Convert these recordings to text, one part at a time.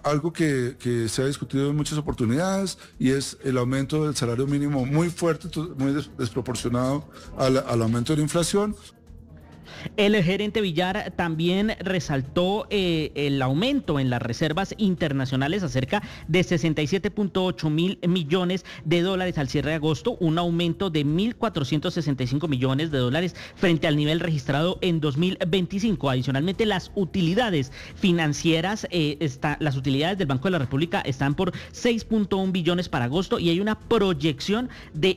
algo que se ha discutido en muchas oportunidades y es el aumento del salario mínimo muy fuerte, muy desproporcionado al aumento de la inflación. El gerente Villar también resaltó el aumento en las reservas internacionales a cerca de 67.8 mil millones de dólares al cierre de agosto, un aumento de 1.465 millones de dólares frente al nivel registrado en 2025. Adicionalmente, las utilidades financieras, las utilidades del Banco de la República están por 6.1 billones para agosto y hay una proyección de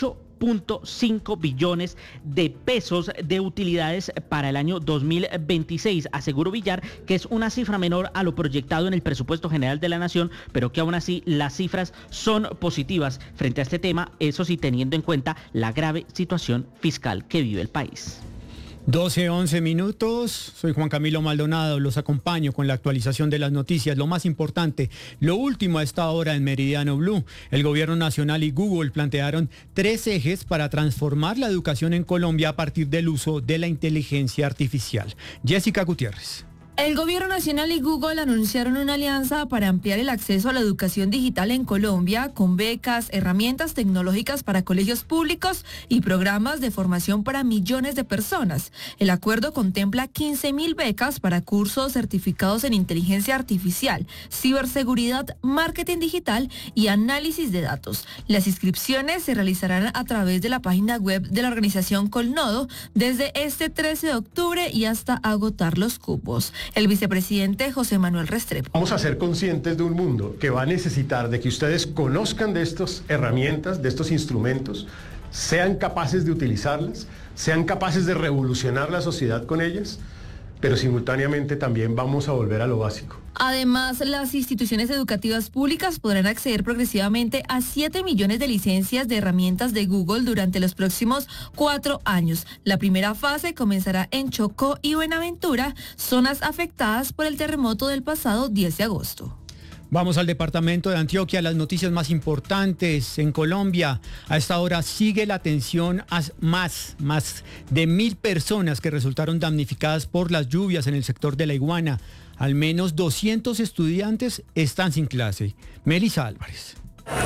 8.5 billones de pesos de utilidades para el año 2026. Aseguró Villar que es una cifra menor a lo proyectado en el presupuesto general de la Nación, pero que aún así las cifras son positivas frente a este tema, eso sí teniendo en cuenta la grave situación fiscal que vive el país. 12:11 minutos, soy Juan Camilo Maldonado, los acompaño con la actualización de las noticias, lo más importante, lo último a esta hora en Meridiano Blue. El Gobierno Nacional y Google plantearon 3 ejes para transformar la educación en Colombia a partir del uso de la inteligencia artificial. Jessica Gutiérrez. El Gobierno Nacional y Google anunciaron una alianza para ampliar el acceso a la educación digital en Colombia con becas, herramientas tecnológicas para colegios públicos y programas de formación para millones de personas. El acuerdo contempla 15.000 becas para cursos certificados en inteligencia artificial, ciberseguridad, marketing digital y análisis de datos. Las inscripciones se realizarán a través de la página web de la organización Colnodo desde este 13 de octubre y hasta agotar los cupos. El vicepresidente José Manuel Restrepo. Vamos a ser conscientes de un mundo que va a necesitar de que ustedes conozcan de estas herramientas, de estos instrumentos, sean capaces de utilizarlas, sean capaces de revolucionar la sociedad con ellas, pero simultáneamente también vamos a volver a lo básico. Además, las instituciones educativas públicas podrán acceder progresivamente a 7 millones de licencias de herramientas de Google durante los próximos 4 años. La primera fase comenzará en Chocó y Buenaventura, zonas afectadas por el terremoto del pasado 10 de agosto. Vamos al departamento de Antioquia, las noticias más importantes en Colombia. A esta hora sigue la atención a más de 1.000 personas que resultaron damnificadas por las lluvias en el sector de La Iguana. Al menos 200 estudiantes están sin clase. Melissa Álvarez.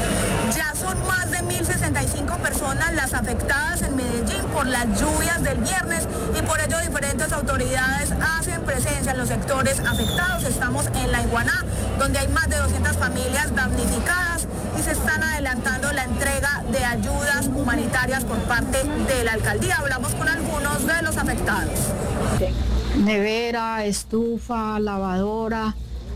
Ya son más de 1.065 personas las afectadas en Medellín por las lluvias del viernes y por ello diferentes autoridades hacen presencia en los sectores afectados. Estamos en La Iguaná, donde hay más de 200 familias damnificadas y se están adelantando la entrega de ayudas humanitarias por parte de la alcaldía. Hablamos con algunos de los afectados. Nevera, estufa, lavadora,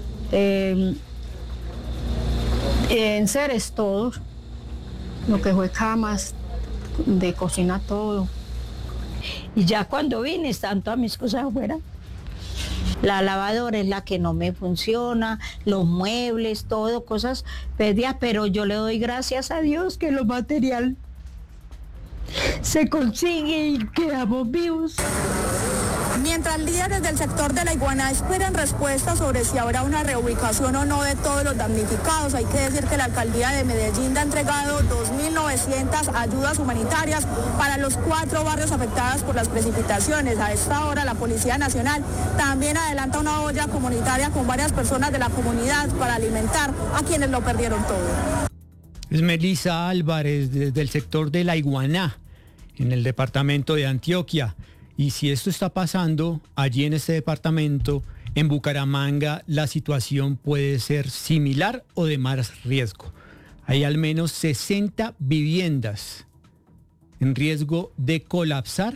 enseres todos, lo que fue camas, de cocina todo. Y ya cuando vine están todas mis cosas afuera. La lavadora es la que no me funciona, los muebles, todo, cosas perdidas, pero yo le doy gracias a Dios que lo material se consigue y quedamos vivos. Mientras líderes del sector de La Iguaná esperan respuestas sobre si habrá una reubicación o no de todos los damnificados, hay que decir que la alcaldía de Medellín ha entregado 2.900 ayudas humanitarias para los 4 barrios afectados por las precipitaciones. A esta hora la Policía Nacional también adelanta una olla comunitaria con varias personas de la comunidad para alimentar a quienes lo perdieron todo. Es Melissa Álvarez desde el sector de La Iguaná, en el departamento de Antioquia. Y si esto está pasando allí en este departamento, en Bucaramanga, la situación puede ser similar o de más riesgo. Hay al menos 60 viviendas en riesgo de colapsar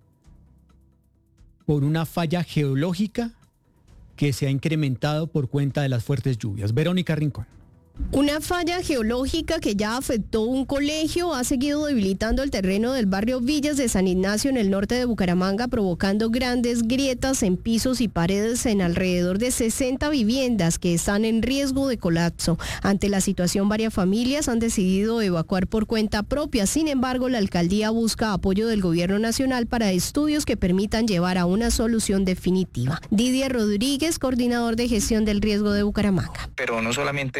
por una falla geológica que se ha incrementado por cuenta de las fuertes lluvias. Verónica Rincón. Una falla geológica que ya afectó un colegio ha seguido debilitando el terreno del barrio Villas de San Ignacio en el norte de Bucaramanga, provocando grandes grietas en pisos y paredes en alrededor de 60 viviendas que están en riesgo de colapso. Ante la situación, varias familias han decidido evacuar por cuenta propia. Sin embargo, la alcaldía busca apoyo del gobierno nacional para estudios que permitan llevar a una solución definitiva. Didier Rodríguez, coordinador de gestión del riesgo de Bucaramanga. Pero no solamente eso, sino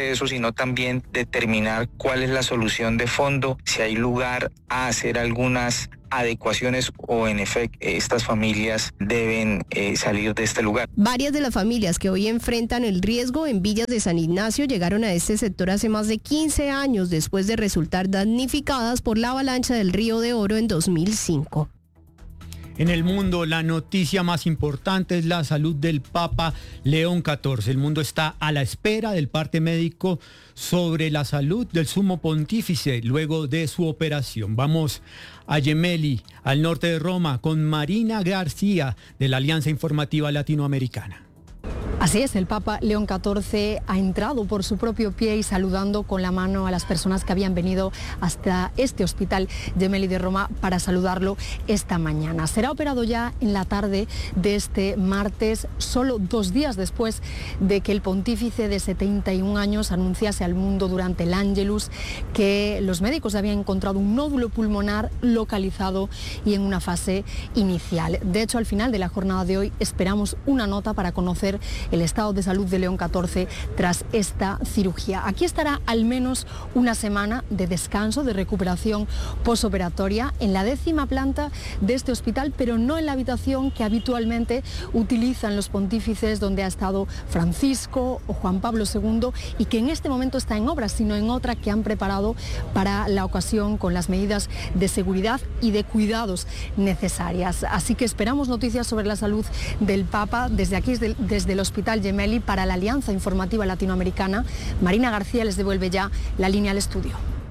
sino también determinar cuál es la solución de fondo, si hay lugar a hacer algunas adecuaciones o en efecto estas familias deben salir de este lugar. Varias de las familias que hoy enfrentan el riesgo en Villas de San Ignacio llegaron a este sector hace más de 15 años después de resultar damnificadas por la avalancha del Río de Oro en 2005. En el mundo, la noticia más importante es la salud del Papa León XIV. El mundo está a la espera del parte médico sobre la salud del sumo pontífice luego de su operación. Vamos a Gemelli, al norte de Roma, con Marina García de la Alianza Informativa Latinoamericana. Así es, el Papa León XIV ha entrado por su propio pie y saludando con la mano a las personas que habían venido hasta este hospital Gemelli de Roma para saludarlo esta mañana. Será operado ya en la tarde de este martes, solo 2 días después de que el pontífice de 71 años anunciase al mundo durante el Ángelus que los médicos habían encontrado un nódulo pulmonar localizado y en una fase inicial. De hecho, al final de la jornada de hoy esperamos una nota para conocer el estado de salud de León XIV tras esta cirugía. Aquí estará al menos una semana de descanso, de recuperación posoperatoria en la 10ª planta de este hospital, pero no en la habitación que habitualmente utilizan los pontífices donde ha estado Francisco o Juan Pablo II y que en este momento está en obras, sino en otra que han preparado para la ocasión con las medidas de seguridad y de cuidados necesarias. Así que esperamos noticias sobre la salud del Papa desde aquí, desde el Hospital Gemelli. Para la Alianza Informativa Latinoamericana, Marina García les devuelve ya la línea al estudio.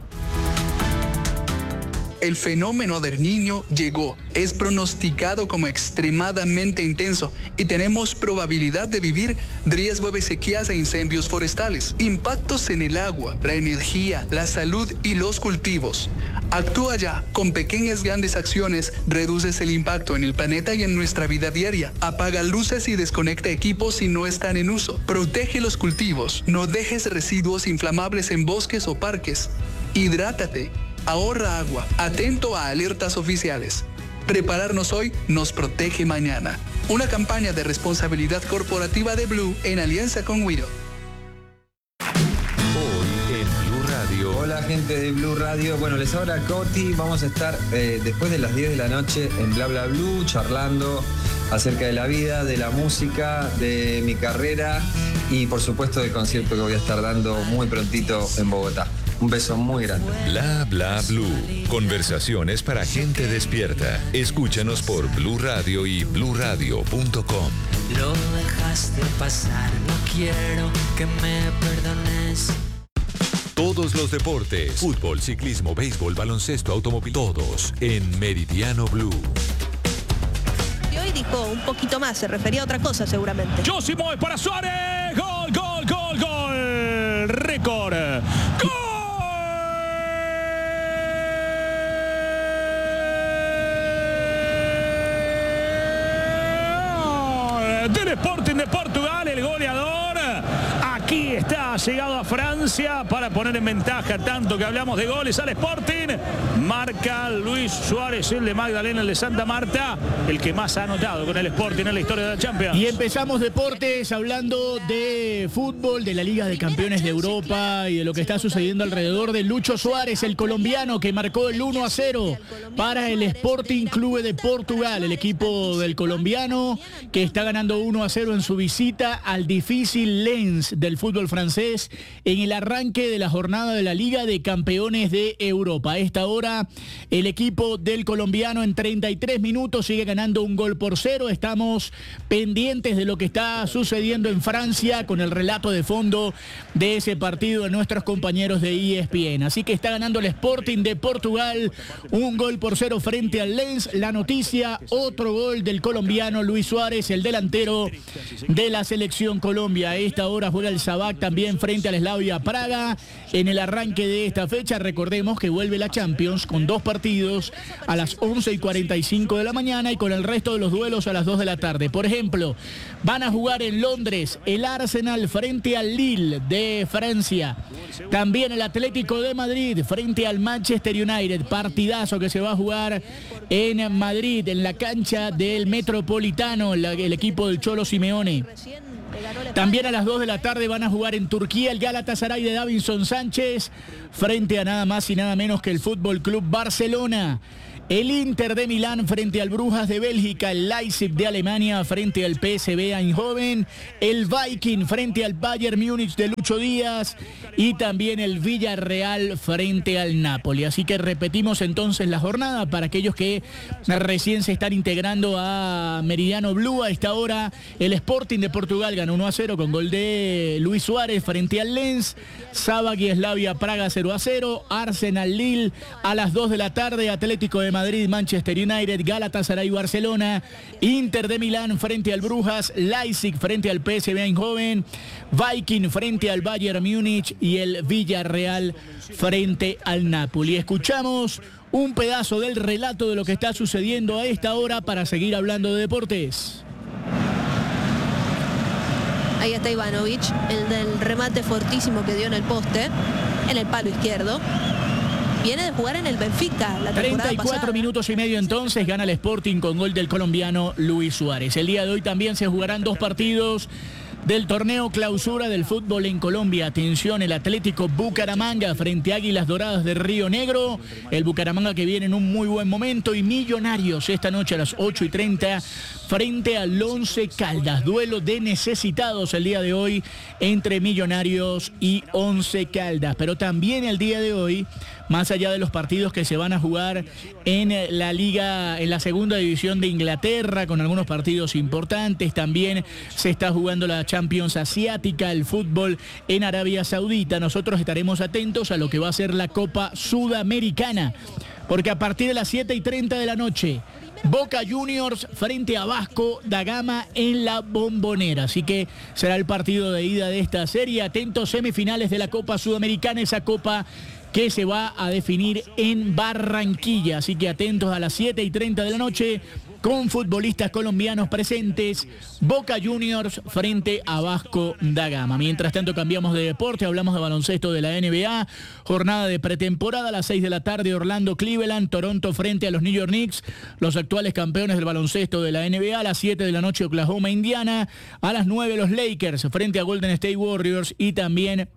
El fenómeno del Niño llegó, es pronosticado como extremadamente intenso y tenemos probabilidad de vivir riesgo de sequías e incendios forestales, impactos en el agua, la energía, la salud y los cultivos. Actúa ya, con pequeñas grandes acciones reduces el impacto en el planeta y en nuestra vida diaria. Apaga luces y desconecta equipos si no están en uso. Protege los cultivos, no dejes residuos inflamables en bosques o parques. Hidrátate. Ahorra agua, atento a alertas oficiales. Prepararnos hoy nos protege mañana. Una campaña de responsabilidad corporativa de Blue en alianza con Wido. Hoy en Blue Radio. Hola gente de Blue Radio. Bueno, les habla Coti. Vamos a estar después de las 10 de la noche en Bla Bla Blue charlando acerca de la vida, de la música, de mi carrera y por supuesto del concierto que voy a estar dando muy prontito en Bogotá. Un beso muy grande. Bla Bla Blue. Conversaciones para gente despierta. Escúchanos por Blue Radio y bluradio.com. Lo dejaste pasar, no quiero que me perdones. Todos los deportes, fútbol, ciclismo, béisbol, baloncesto, automóvil, todos en Meridiano Blue. Y hoy dijo un poquito más, se refería a otra cosa seguramente. Josimo es para Suárez. Gol, gol, gol, gol. Récord. Gol. Del Sporting de Portugal, el goleador. Aquí está, llegado a Francia para poner en ventaja, tanto que hablamos de goles al Sporting. Marca Luis Suárez, el de Magdalena, el de Santa Marta, el que más ha anotado con el Sporting en la historia de la Champions. Y empezamos deportes hablando de fútbol, de la Liga de Campeones de Europa y de lo que está sucediendo alrededor de Lucho Suárez, el colombiano que marcó el 1-0 para el Sporting Clube de Portugal, el equipo del colombiano que está ganando 1-0 en su visita al difícil Lens del fútbol francés en el arranque de la jornada de la Liga de Campeones de Europa. A esta hora el equipo del colombiano en 33 minutos sigue ganando 1-0. Estamos pendientes de lo que está sucediendo en Francia con el relato de fondo de ese partido de nuestros compañeros de ESPN. Así que está ganando el Sporting de Portugal 1-0 frente al Lens. La noticia, otro gol del colombiano Luis Suárez, el delantero de la selección Colombia. A esta hora juega el Sabac también frente al Slavia Praga. En el arranque de esta fecha, recordemos que vuelve la Champions con 2 partidos a las 11:45 de la mañana y con el resto de los duelos a las 2 de la tarde. Por ejemplo, van a jugar en Londres el Arsenal frente al Lille de Francia. También el Atlético de Madrid frente al Manchester United. Partidazo que se va a jugar en Madrid, en la cancha del Metropolitano, el equipo del Cholo Simeone. También a las 2 de la tarde van a jugar en Turquía el Galatasaray de Davinson Sánchez frente a nada más y nada menos que el Fútbol Club Barcelona. El Inter de Milán frente al Brujas de Bélgica, el Leipzig de Alemania frente al PSV Eindhoven, el Viking frente al Bayern Múnich de Lucho Díaz y también el Villarreal frente al Napoli. Así que repetimos entonces la jornada para aquellos que recién se están integrando a Meridiano Blue. A esta hora el Sporting de Portugal ganó 1-0 con gol de Luis Suárez frente al Lens. Sabag y Slavia Praga 0-0. Arsenal Lille a las 2 de la tarde. Atlético de Madrid, Manchester United, Galatasaray, Barcelona, Inter de Milán frente al Brujas, Leipzig frente al PSV Eindhoven, Viking frente al Bayern Múnich y el Villarreal frente al Napoli. Escuchamos un pedazo del relato de lo que está sucediendo a esta hora para seguir hablando de deportes. Ahí está Ivanovic, el del remate fortísimo que dio en el poste, en el palo izquierdo. Viene de jugar en el Benfica la temporada 34 pasada. minutos y medio entonces, gana el Sporting con gol del colombiano Luis Suárez. El día de hoy también se jugarán 2 partidos del torneo clausura del fútbol en Colombia. Atención, el Atlético Bucaramanga frente a Águilas Doradas de Río Negro. El Bucaramanga que viene en un muy buen momento. Y Millonarios esta noche a las 8:30 frente al Once Caldas. Duelo de necesitados el día de hoy entre Millonarios y Once Caldas. Pero también el día de hoy, más allá de los partidos que se van a jugar en la liga, en la segunda división de Inglaterra, con algunos partidos importantes, también se está jugando la Champions Asiática, el fútbol en Arabia Saudita. Nosotros estaremos atentos a lo que va a ser la Copa Sudamericana, porque a partir de las 7:30 de la noche, Boca Juniors frente a Vasco da Gama en la Bombonera. Así que será el partido de ida de esta serie. Atentos, semifinales de la Copa Sudamericana, esa copa que se va a definir en Barranquilla. Así que atentos a las 7:30 de la noche con futbolistas colombianos presentes. Boca Juniors frente a Vasco da Gama. Mientras tanto cambiamos de deporte, hablamos de baloncesto de la NBA. Jornada de pretemporada a las 6 de la tarde, Orlando Cleveland, Toronto frente a los New York Knicks, los actuales campeones del baloncesto de la NBA. A las 7 de la noche Oklahoma, Indiana. A las 9 los Lakers frente a Golden State Warriors y también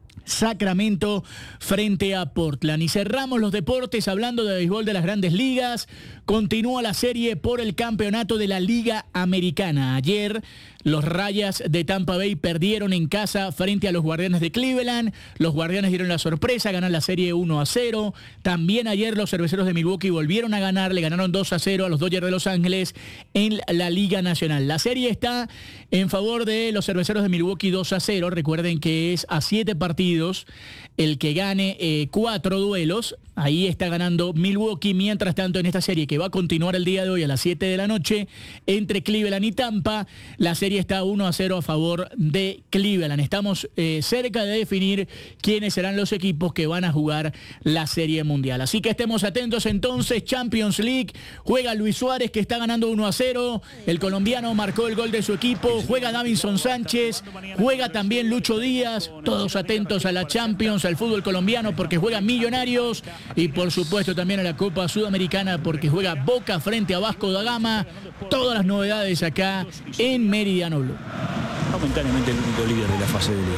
Sacramento frente a Portland. Y cerramos los deportes hablando de béisbol de las Grandes Ligas. Continúa la serie por el campeonato de la Liga Americana. Ayer los Rayas de Tampa Bay perdieron en casa frente a los Guardianes de Cleveland. Los Guardianes dieron la sorpresa, ganan la serie 1-0. También ayer los Cerveceros de Milwaukee volvieron a ganar, le ganaron 2-0 a los Dodgers de Los Ángeles en la Liga Nacional. La serie está en favor de los Cerveceros de Milwaukee 2-0. Recuerden que es a 7 partidos. El que gane 4 duelos, ahí está ganando Milwaukee. Mientras tanto, en esta serie que va a continuar el día de hoy a las 7 de la noche entre Cleveland y Tampa, la serie está 1-0 a favor de Cleveland. Estamos cerca de definir quiénes serán los equipos que van a jugar la Serie Mundial. Así que estemos atentos entonces. Champions League, juega Luis Suárez, que está ganando 1-0. El colombiano marcó el gol de su equipo. Juega Davinson Sánchez, juega también Lucho Díaz. Todos atentos a la Champions, al fútbol colombiano, porque juega Millonarios, y por supuesto también a la Copa Sudamericana, porque juega Boca frente a Vasco da Gama. Todas las novedades acá en Meridiano Blue. Momentáneamente el único líder de la fase de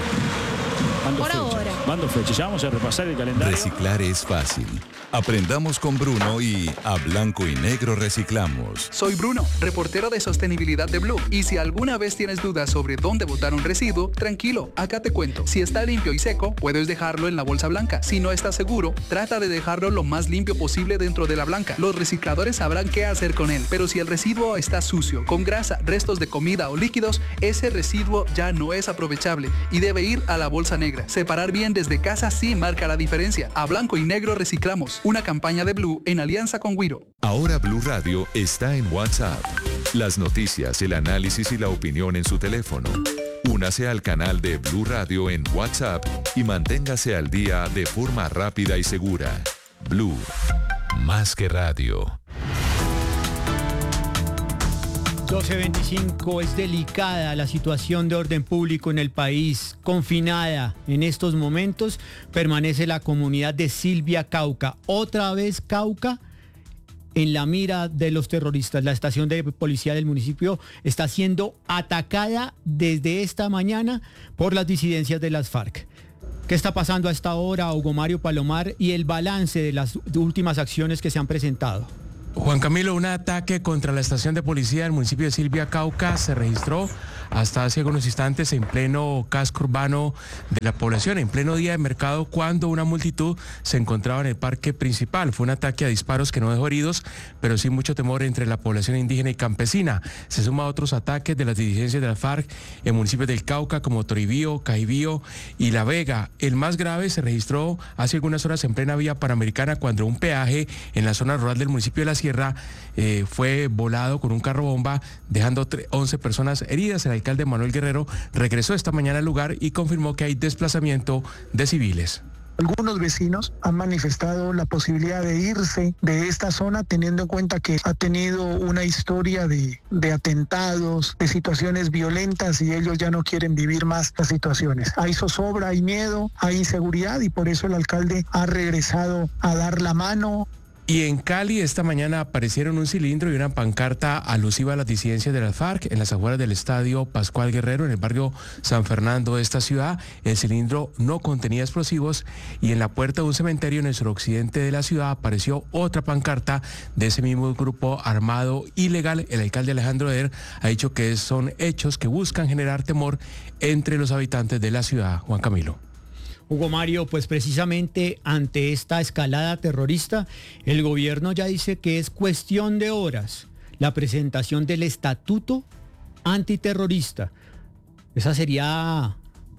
liga. Por ahora. Mando fechas. Ya vamos a repasar el calendario. Reciclar es fácil. Aprendamos con Bruno y a blanco y negro reciclamos. Soy Bruno, reportero de sostenibilidad de Blue. Y si alguna vez tienes dudas sobre dónde botar un residuo, tranquilo, acá te cuento. Si está limpio y seco, puedes dejarlo en la bolsa blanca. Si no estás seguro, trata de dejarlo lo más limpio posible dentro de la blanca. Los recicladores sabrán qué hacer con él. Pero si el residuo está sucio, con grasa, restos de comida o líquidos, ese residuo ya no es aprovechable y debe ir a la bolsa negra. Separar bien desde casa sí marca la diferencia. A blanco y negro reciclamos. Una campaña de Blue en alianza con Wiro. Ahora Blue Radio está en WhatsApp. Las noticias, el análisis y la opinión en su teléfono. Únase al canal de Blue Radio en WhatsApp y manténgase al día de forma rápida y segura. Blue, más que radio. 12:25, es delicada la situación de orden público en el país. Confinada en estos momentos permanece la comunidad de Silvia Cauca. Otra vez Cauca en la mira de los terroristas. La estación de policía del municipio está siendo atacada desde esta mañana por las disidencias de las FARC. ¿Qué está pasando a esta hora, Hugo Mario Palomar, y el balance de las últimas acciones que se han presentado? Juan Camilo, un ataque contra la estación de policía del municipio de Silvia, Cauca, se registró hasta hace algunos instantes en pleno casco urbano de la población, en pleno día de mercado, cuando una multitud se encontraba en el parque principal. Fue un ataque a disparos que no dejó heridos, pero sí mucho temor entre la población indígena y campesina. Se suma a otros ataques de las dirigencias de la FARC en municipios del Cauca como Toribío, Caibío y La Vega. El más grave se registró hace algunas horas en plena vía panamericana, cuando un peaje en la zona rural del municipio de La Sierra fue volado con un carro bomba, dejando 11 personas heridas. El alcalde Manuel Guerrero regresó esta mañana al lugar y confirmó que hay desplazamiento de civiles. Algunos vecinos han manifestado la posibilidad de irse de esta zona, teniendo en cuenta que ha tenido una historia de atentados, de situaciones violentas, y ellos ya no quieren vivir más las situaciones. Hay zozobra, hay miedo, hay inseguridad, y por eso el alcalde ha regresado a dar la mano. Y en Cali esta mañana aparecieron un cilindro y una pancarta alusiva a las disidencias de las FARC en las afueras del estadio Pascual Guerrero, en el barrio San Fernando de esta ciudad. El cilindro no contenía explosivos, y en la puerta de un cementerio en el suroccidente de la ciudad apareció otra pancarta de ese mismo grupo armado ilegal. El alcalde Alejandro Eder ha dicho que son hechos que buscan generar temor entre los habitantes de la ciudad. Juan Camilo. Hugo Mario, pues precisamente ante esta escalada terrorista, el gobierno ya dice que es cuestión de horas la presentación del estatuto antiterrorista. Esa sería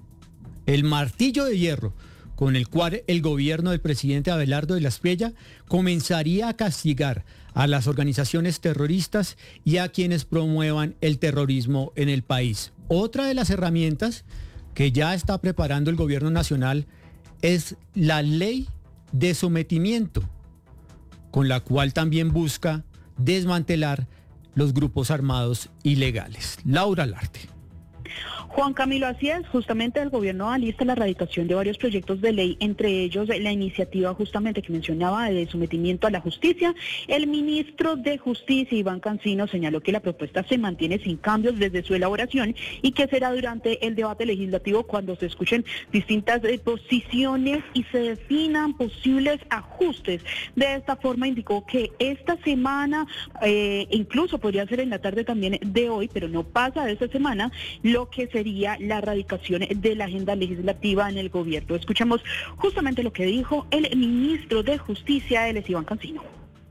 el martillo de hierro con el cual el gobierno del presidente Abelardo de la Espriella comenzaría a castigar a las organizaciones terroristas y a quienes promuevan el terrorismo en el país. Otra de las herramientas que ya está preparando el gobierno nacional es la ley de sometimiento, con la cual también busca desmantelar los grupos armados ilegales. Laura Larte. Juan Camilo, así es, justamente el gobierno alista la erradicación de varios proyectos de ley, entre ellos la iniciativa justamente que mencionaba de sometimiento a la justicia. El ministro de Justicia, Iván Cancino, señaló que la propuesta se mantiene sin cambios desde su elaboración y que será durante el debate legislativo cuando se escuchen distintas posiciones y se definan posibles ajustes. De esta forma indicó que esta semana, incluso podría ser en la tarde también de hoy, pero no pasa de esta semana, lo que sería la erradicación de la agenda legislativa en el gobierno. Escuchamos justamente lo que dijo el ministro de Justicia, él es Iván Cancino.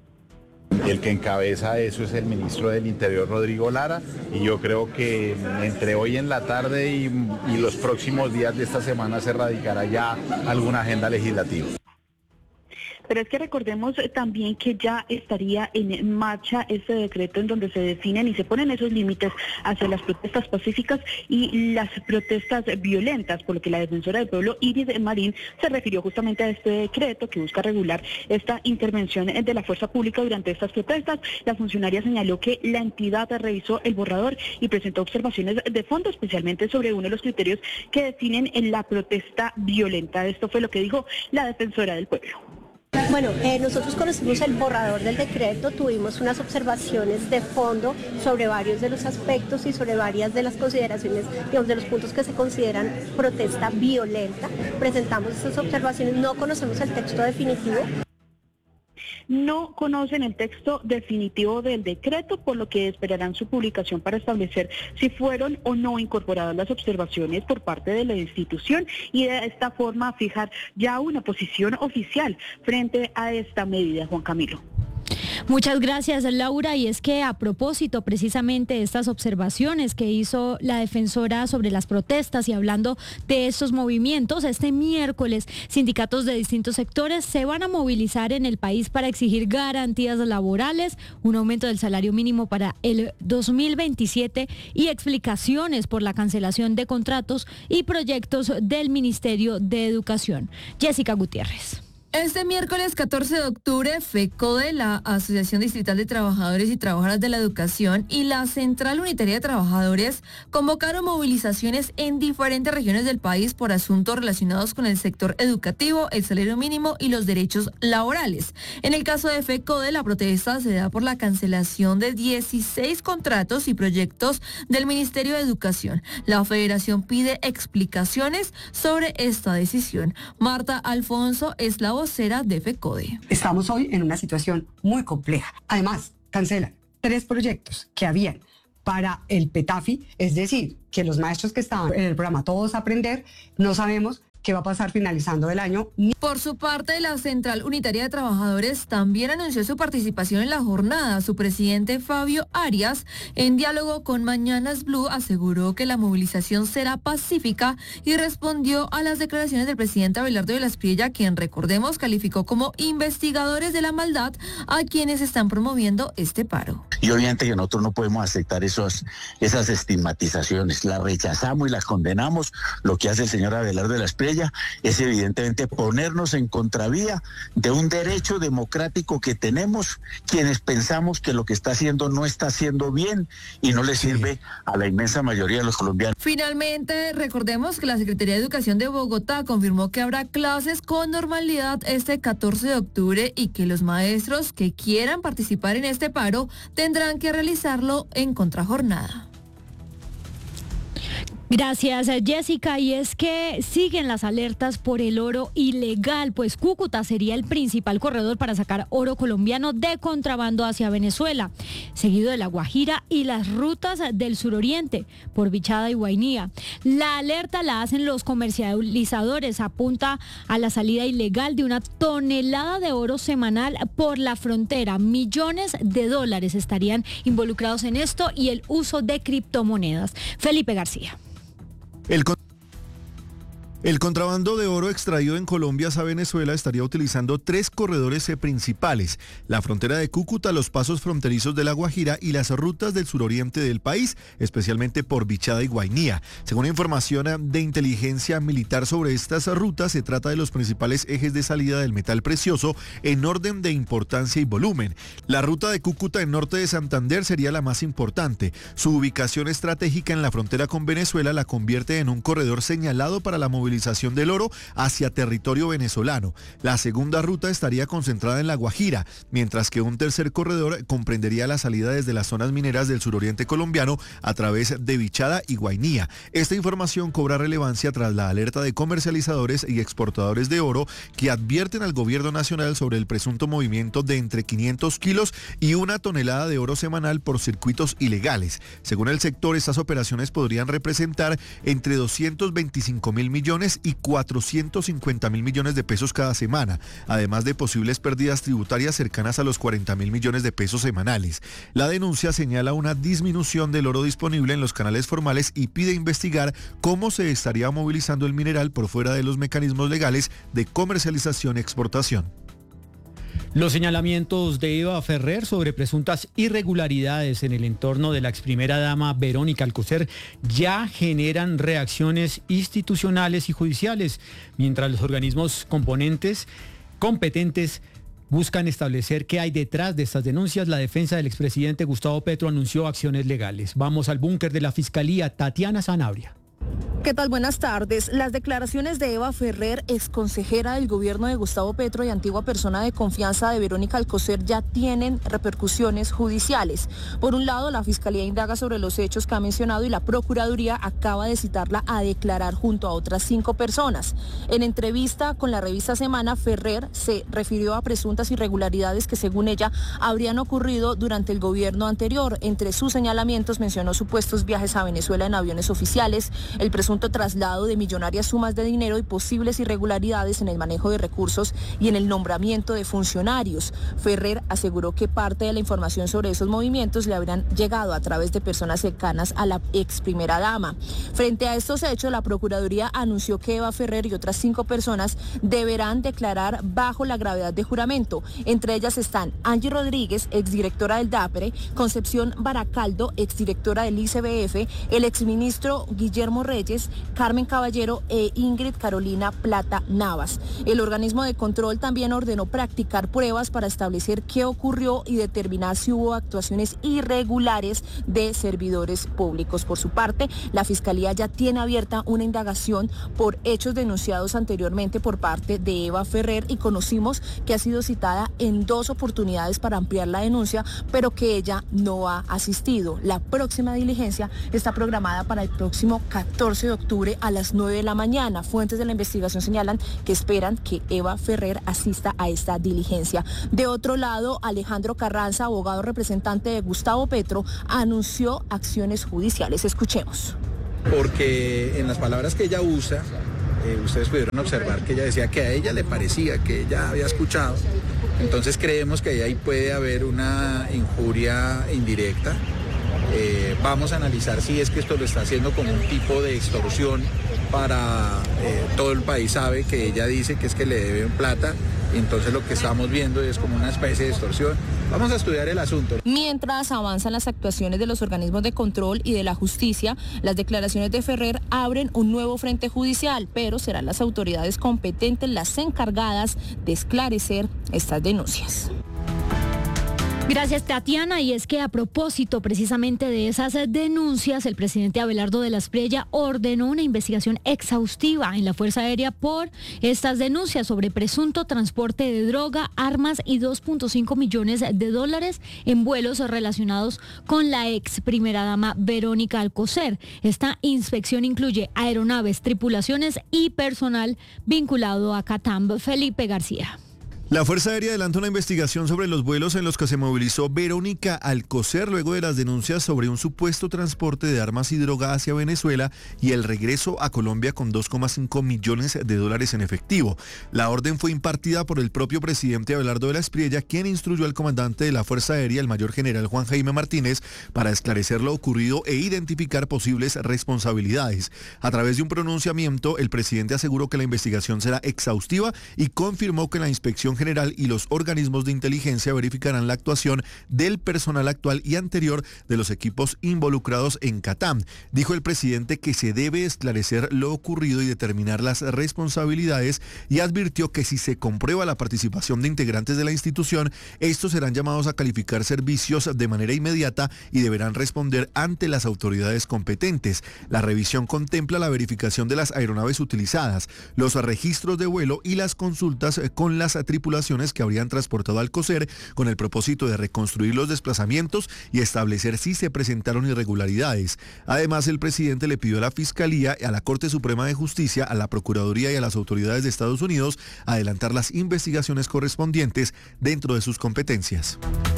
El que encabeza eso es el ministro del Interior, Rodrigo Lara, y yo creo que entre hoy en la tarde y los próximos días de esta semana se erradicará ya alguna agenda legislativa. Pero es que recordemos también que ya estaría en marcha ese decreto en donde se definen y se ponen esos límites hacia las protestas pacíficas y las protestas violentas, por lo que la defensora del pueblo, Iris Marín, se refirió justamente a este decreto que busca regular esta intervención de la fuerza pública durante estas protestas. La funcionaria señaló que la entidad revisó el borrador y presentó observaciones de fondo, especialmente sobre uno de los criterios que definen en la protesta violenta. Esto fue lo que dijo la defensora del pueblo. Bueno, nosotros conocimos el borrador del decreto, tuvimos unas observaciones de fondo sobre varios de los aspectos y sobre varias de las consideraciones, digamos, de los puntos que se consideran protesta violenta. Presentamos estas observaciones, no conocemos el texto definitivo. No conocen el texto definitivo del decreto, por lo que esperarán su publicación para establecer si fueron o no incorporadas las observaciones por parte de la institución y de esta forma fijar ya una posición oficial frente a esta medida. Juan Camilo. Muchas gracias, Laura. Y es que a propósito precisamente de estas observaciones que hizo la defensora sobre las protestas y hablando de estos movimientos, este miércoles sindicatos de distintos sectores se van a movilizar en el país para exigir garantías laborales, un aumento del salario mínimo para el 2027 y explicaciones por la cancelación de contratos y proyectos del Ministerio de Educación. Jessica Gutiérrez. Este miércoles 14 de octubre, FECODE, la Asociación Distrital de Trabajadores y Trabajadoras de la Educación, y la Central Unitaria de Trabajadores convocaron movilizaciones en diferentes regiones del país por asuntos relacionados con el sector educativo, el salario mínimo y los derechos laborales. En el caso de FECODE, la protesta se da por la cancelación de 16 contratos y proyectos del Ministerio de Educación. La federación pide explicaciones sobre esta decisión. Marta Alfonso es la vocera de FECODE. Estamos hoy en una situación muy compleja. Además, cancelan 3 proyectos que habían para el PETAFI, es decir, que los maestros que estaban en el programa Todos Aprender, no sabemos qué va a pasar finalizando el año. Por su parte, la Central Unitaria de Trabajadores también anunció su participación en la jornada. Su presidente Fabio Arias, en diálogo con Mañanas Blue, aseguró que la movilización será pacífica y respondió a las declaraciones del presidente Abelardo de la Espriella, quien, recordemos, calificó como investigadores de la maldad a quienes están promoviendo este paro. Y obviamente que nosotros no podemos aceptar esas estigmatizaciones. Las rechazamos y las condenamos. Lo que hace el señor Abelardo de la Espriella es evidentemente ponernos en contravía de un derecho democrático que tenemos quienes pensamos que lo que está haciendo no está haciendo bien y no le sirve a la inmensa mayoría de los colombianos. Finalmente, recordemos que la Secretaría de Educación de Bogotá confirmó que habrá clases con normalidad este 14 de octubre y que los maestros que quieran participar en este paro tendrán que realizarlo en contrajornada. Gracias, Jessica. Y es que siguen las alertas por el oro ilegal, pues Cúcuta sería el principal corredor para sacar oro colombiano de contrabando hacia Venezuela, seguido de La Guajira y las rutas del suroriente por Bichada y Guainía. La alerta la hacen los comercializadores, apunta a la salida ilegal de 1 tonelada de oro semanal por la frontera. Millones de dólares estarían involucrados en esto y el uso de criptomonedas. Felipe García. El contrabando de oro extraído en Colombia hacia Venezuela estaría utilizando 3 corredores principales: la frontera de Cúcuta, los pasos fronterizos de La Guajira y las rutas del suroriente del país, especialmente por Bichada y Guainía. Según información de inteligencia militar sobre estas rutas, se trata de los principales ejes de salida del metal precioso en orden de importancia y volumen. La ruta de Cúcuta en norte de Santander sería la más importante. Su ubicación estratégica en la frontera con Venezuela la convierte en un corredor señalado para la movilización del oro hacia territorio venezolano. La segunda ruta estaría concentrada en La Guajira, mientras que un tercer corredor comprendería la salida desde las zonas mineras del suroriente colombiano a través de Bichada y Guainía. Esta información cobra relevancia tras la alerta de comercializadores y exportadores de oro que advierten al gobierno nacional sobre el presunto movimiento de entre 500 kilos y 1 tonelada de oro semanal por circuitos ilegales. Según el sector, estas operaciones podrían representar entre 225.000 millones y 450.000 millones de pesos cada semana, además de posibles pérdidas tributarias cercanas a los 40.000 millones de pesos semanales. La denuncia señala una disminución del oro disponible en los canales formales y pide investigar cómo se estaría movilizando el mineral por fuera de los mecanismos legales de comercialización y exportación. Los señalamientos de Eva Ferrer sobre presuntas irregularidades en el entorno de la ex primera dama Verónica Alcocer ya generan reacciones institucionales y judiciales, mientras los organismos competentes buscan establecer qué hay detrás de estas denuncias. La defensa del expresidente Gustavo Petro anunció acciones legales. Vamos al búnker de la Fiscalía. Tatiana Sanabria. ¿Qué tal? Buenas tardes. Las declaraciones de Eva Ferrer, exconsejera del gobierno de Gustavo Petro y antigua persona de confianza de Verónica Alcocer, ya tienen repercusiones judiciales. Por un lado, la Fiscalía indaga sobre los hechos que ha mencionado y la Procuraduría acaba de citarla a declarar junto a otras 5 personas. En entrevista con la revista Semana, Ferrer se refirió a presuntas irregularidades que, según ella, habrían ocurrido durante el gobierno anterior. Entre sus señalamientos mencionó supuestos viajes a Venezuela en aviones oficiales, el presunto traslado de millonarias sumas de dinero y posibles irregularidades en el manejo de recursos y en el nombramiento de funcionarios. Ferrer aseguró que parte de la información sobre esos movimientos le habrían llegado a través de personas cercanas a la ex primera dama. Frente a estos hechos, la Procuraduría anunció que Eva Ferrer y otras 5 personas deberán declarar bajo la gravedad de juramento. Entre ellas están Angie Rodríguez, exdirectora del DAPRE, Concepción Baracaldo, exdirectora del ICBF, el exministro Guillermo Reyes, González, Carmen Caballero e Ingrid Carolina Plata Navas. El organismo de control también ordenó practicar pruebas para establecer qué ocurrió y determinar si hubo actuaciones irregulares de servidores públicos. Por su parte, la Fiscalía ya tiene abierta una indagación por hechos denunciados anteriormente por parte de Eva Ferrer y conocimos que ha sido citada en 2 oportunidades para ampliar la denuncia, pero que ella no ha asistido. La próxima diligencia está programada para el próximo 14 de octubre a las 9 de la mañana. Fuentes de la investigación señalan que esperan que Eva Ferrer asista a esta diligencia. De otro lado, Alejandro Carranza, abogado representante de Gustavo Petro, anunció acciones judiciales. Escuchemos. Porque en las palabras que ella usa, ustedes pudieron observar que ella decía que a ella le parecía que ella había escuchado. Entonces creemos que ahí puede haber una injuria indirecta. Vamos a analizar si es que esto lo está haciendo como un tipo de extorsión para todo el país. Sabe que ella dice que es que le deben plata, y entonces lo que estamos viendo es como una especie de extorsión. Vamos a estudiar el asunto. Mientras avanzan las actuaciones de los organismos de control y de la justicia, las declaraciones de Ferrer abren un nuevo frente judicial, pero serán las autoridades competentes las encargadas de esclarecer estas denuncias. Gracias, Tatiana. Y es que a propósito precisamente de esas denuncias, el presidente Abelardo de la Espriella ordenó una investigación exhaustiva en la Fuerza Aérea por estas denuncias sobre presunto transporte de droga, armas y 2.5 millones de dólares en vuelos relacionados con la ex primera dama Verónica Alcocer. Esta inspección incluye aeronaves, tripulaciones y personal vinculado a CATAM. Felipe García. La Fuerza Aérea adelanta una investigación sobre los vuelos en los que se movilizó Verónica Alcocer luego de las denuncias sobre un supuesto transporte de armas y droga hacia Venezuela y el regreso a Colombia con 2,5 millones de dólares en efectivo. La orden fue impartida por el propio presidente Abelardo de la Espriella, quien instruyó al comandante de la Fuerza Aérea, el mayor general Juan Jaime Martínez, para esclarecer lo ocurrido e identificar posibles responsabilidades. A través de un pronunciamiento, el presidente aseguró que la investigación será exhaustiva y confirmó que la inspección general y los organismos de inteligencia verificarán la actuación del personal actual y anterior de los equipos involucrados en CATAM. Dijo el presidente que se debe esclarecer lo ocurrido y determinar las responsabilidades, y advirtió que si se comprueba la participación de integrantes de la institución, estos serán llamados a calificar servicios de manera inmediata y deberán responder ante las autoridades competentes. La revisión contempla la verificación de las aeronaves utilizadas, los registros de vuelo y las consultas con las tripulaciones que habrían transportado al Alcocer con el propósito de reconstruir los desplazamientos y establecer si se presentaron irregularidades. Además, el presidente le pidió a la Fiscalía, a la Corte Suprema de Justicia, a la Procuraduría y a las autoridades de Estados Unidos adelantar las investigaciones correspondientes dentro de sus competencias.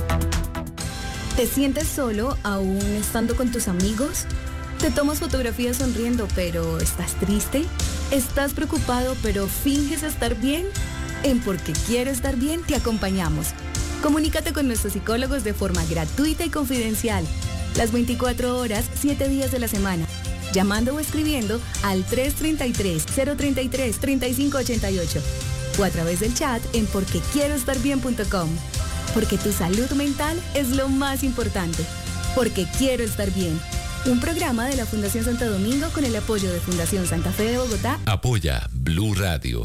¿Te sientes solo aún estando con tus amigos? ¿Te tomas fotografías sonriendo pero estás triste? ¿Estás preocupado pero finges estar bien? En Porque Quiero Estar Bien te acompañamos. Comunícate con nuestros psicólogos de forma gratuita y confidencial. Las 24 horas, 7 días de la semana. Llamando o escribiendo al 333-033-3588. O a través del chat en porquequieroestarbien.com. Porque tu salud mental es lo más importante. Porque Quiero Estar Bien. Un programa de la Fundación Santo Domingo con el apoyo de Fundación Santa Fe de Bogotá. Apoya Blue Radio.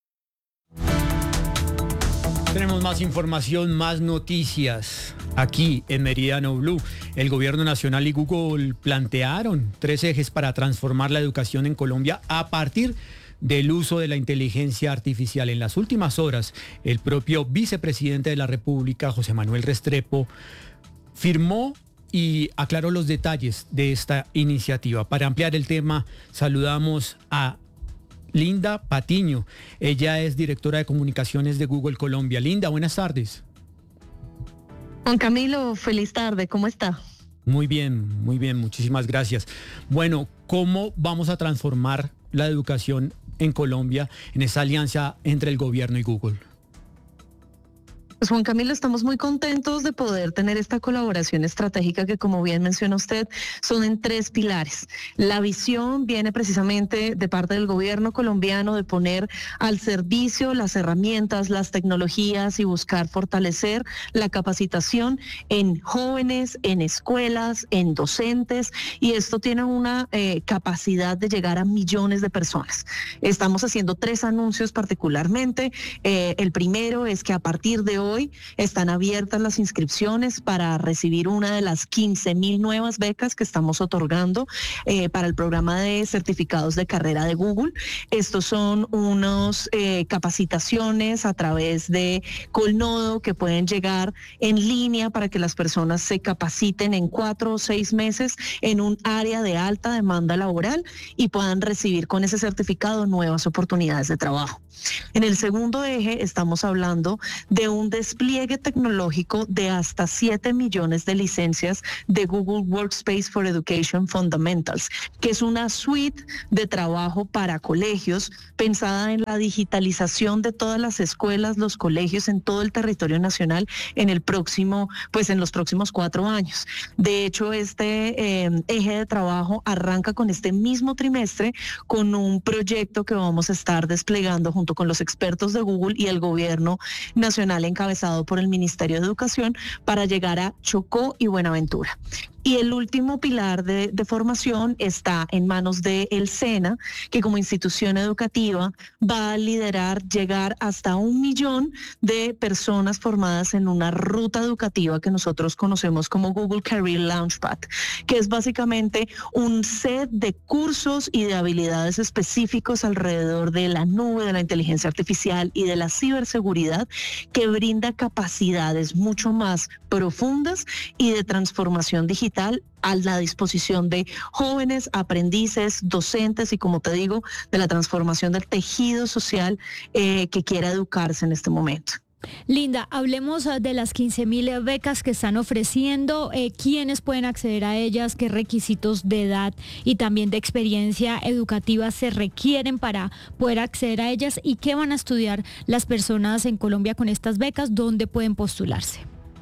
Tenemos más información, más noticias aquí en Meridiano Blue. El Gobierno Nacional y Google plantearon 3 ejes para transformar la educación en Colombia a partir del uso de la inteligencia artificial. En las últimas horas, el propio vicepresidente de la República, José Manuel Restrepo, firmó y aclaró los detalles de esta iniciativa. Para ampliar el tema, saludamos a Linda Patiño. Ella es directora de comunicaciones de Google Colombia. Linda, buenas tardes. Juan Camilo, feliz tarde, ¿cómo está? Muy bien, muchísimas gracias. Bueno, ¿cómo vamos a transformar la educación en Colombia en esa alianza entre el gobierno y Google? Pues Juan Camilo, estamos muy contentos de poder tener esta colaboración estratégica que, como bien menciona usted, son en 3 pilares. La visión viene precisamente de parte del gobierno colombiano de poner al servicio las herramientas, las tecnologías y buscar fortalecer la capacitación en jóvenes, en escuelas, en docentes, y esto tiene una capacidad de llegar a millones de personas. Estamos haciendo 3 anuncios particularmente. El primero es que a partir de hoy están abiertas las inscripciones para recibir una de las 15,000 nuevas becas que estamos otorgando para el programa de certificados de carrera de Google. Estos son unos capacitaciones a través de Colnodo que pueden llegar en línea para que las personas se capaciten en 4 o 6 meses en un área de alta demanda laboral y puedan recibir con ese certificado nuevas oportunidades de trabajo. En el segundo eje estamos hablando de un despliegue tecnológico de hasta 7 millones de licencias de Google Workspace for Education Fundamentals, que es una suite de trabajo para colegios pensada en la digitalización de todas las escuelas, los colegios en todo el territorio nacional en los próximos 4 años. De hecho, este eje de trabajo arranca con este mismo trimestre con un proyecto que vamos a estar desplegando junto con los expertos de Google y el gobierno nacional encabezado por el Ministerio de Educación para llegar a Chocó y Buenaventura. Y el último pilar de formación está en manos de el SENA, que como institución educativa va a liderar llegar hasta 1 millón de personas formadas en una ruta educativa que nosotros conocemos como Google Career Launchpad, que es básicamente un set de cursos y de habilidades específicos alrededor de la nube, de la inteligencia artificial y de la ciberseguridad, que brinda capacidades mucho más profundas y de transformación digital a la disposición de jóvenes, aprendices, docentes y, como te digo, de la transformación del tejido social que quiera educarse en este momento. Linda, hablemos de las 15,000 becas que están ofreciendo, quiénes pueden acceder a ellas, qué requisitos de edad y también de experiencia educativa se requieren para poder acceder a ellas y qué van a estudiar las personas en Colombia con estas becas, dónde pueden postularse.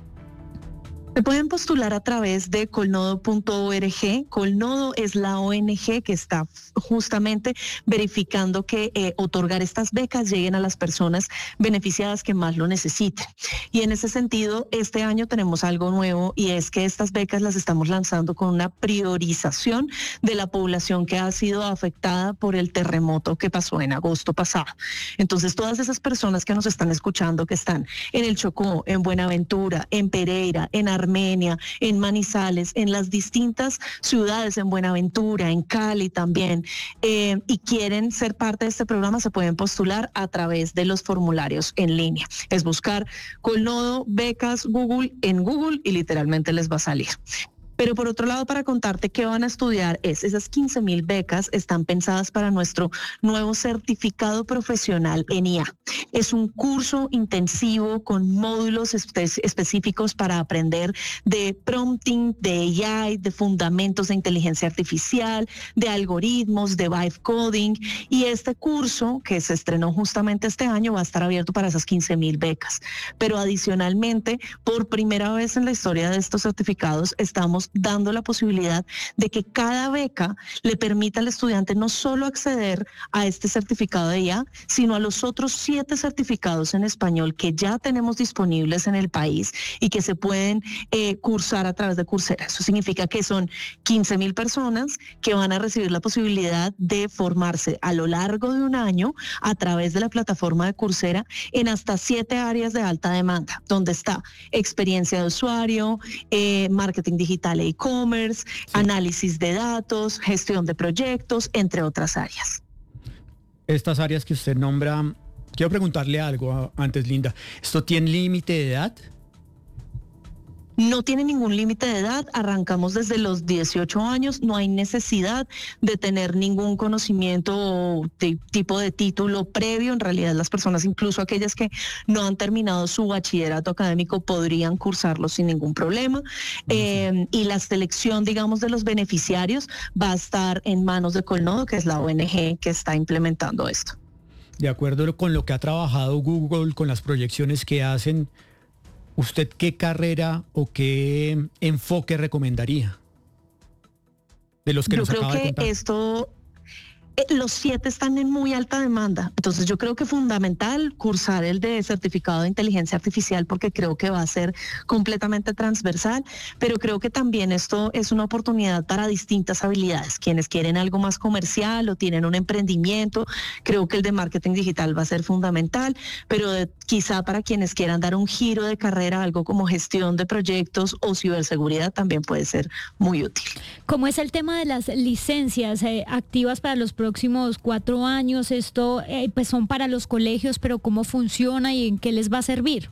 Se pueden postular a través de colnodo.org. Colnodo es la ONG que está justamente verificando que otorgar estas becas lleguen a las personas beneficiadas que más lo necesiten. Y en ese sentido, este año tenemos algo nuevo y es que estas becas las estamos lanzando con una priorización de la población que ha sido afectada por el terremoto que pasó en agosto pasado. Entonces, todas esas personas que nos están escuchando, que están en el Chocó, en Buenaventura, en Pereira, en Armenia, en Manizales, en las distintas ciudades, en Buenaventura, en Cali también, y quieren ser parte de este programa, se pueden postular a través de los formularios en línea. Es buscar Colnodo, becas, Google en Google y literalmente les va a salir. Pero por otro lado, para contarte qué van a estudiar, esas 15,000 becas están pensadas para nuestro nuevo certificado profesional en IA. Es un curso intensivo con módulos específicos para aprender de prompting, de AI, de fundamentos de inteligencia artificial, de algoritmos, de vibe coding. Y este curso, que se estrenó justamente este año, va a estar abierto para esas 15,000 becas. Pero adicionalmente, por primera vez en la historia de estos certificados, estamos dando la posibilidad de que cada beca le permita al estudiante no solo acceder a este certificado de IA, sino a los otros 7 certificados en español que ya tenemos disponibles en el país y que se pueden cursar a través de Coursera. Eso significa que son 15,000 personas que van a recibir la posibilidad de formarse a lo largo de un año a través de la plataforma de Coursera en hasta 7 áreas de alta demanda, donde está experiencia de usuario, marketing digital e-commerce, análisis de datos, gestión de proyectos, entre otras áreas. Estas áreas que usted nombra, quiero preguntarle algo antes, Linda. ¿Esto tiene límite de edad? No tiene ningún límite de edad, arrancamos desde los 18 años, no hay necesidad de tener ningún conocimiento o tipo de título previo. En realidad las personas, incluso aquellas que no han terminado su bachillerato académico, podrían cursarlo sin ningún problema. Y la selección, digamos, de los beneficiarios va a estar en manos de Colnodo, que es la ONG que está implementando esto. De acuerdo con lo que ha trabajado Google, con las proyecciones que hacen, ¿usted qué carrera o qué enfoque recomendaría de los que nos acaba de contar? Yo creo que esto... Los 7 están en muy alta demanda, entonces yo creo que es fundamental cursar el de certificado de inteligencia artificial porque creo que va a ser completamente transversal, pero creo que también esto es una oportunidad para distintas habilidades. Quienes quieren algo más comercial o tienen un emprendimiento, creo que el de marketing digital va a ser fundamental, pero quizá para quienes quieran dar un giro de carrera, algo como gestión de proyectos o ciberseguridad también puede ser muy útil. ¿Cómo es el tema de las licencias activas para los próximos 4 años? Esto pues son para los colegios, pero ¿cómo funciona y en qué les va a servir?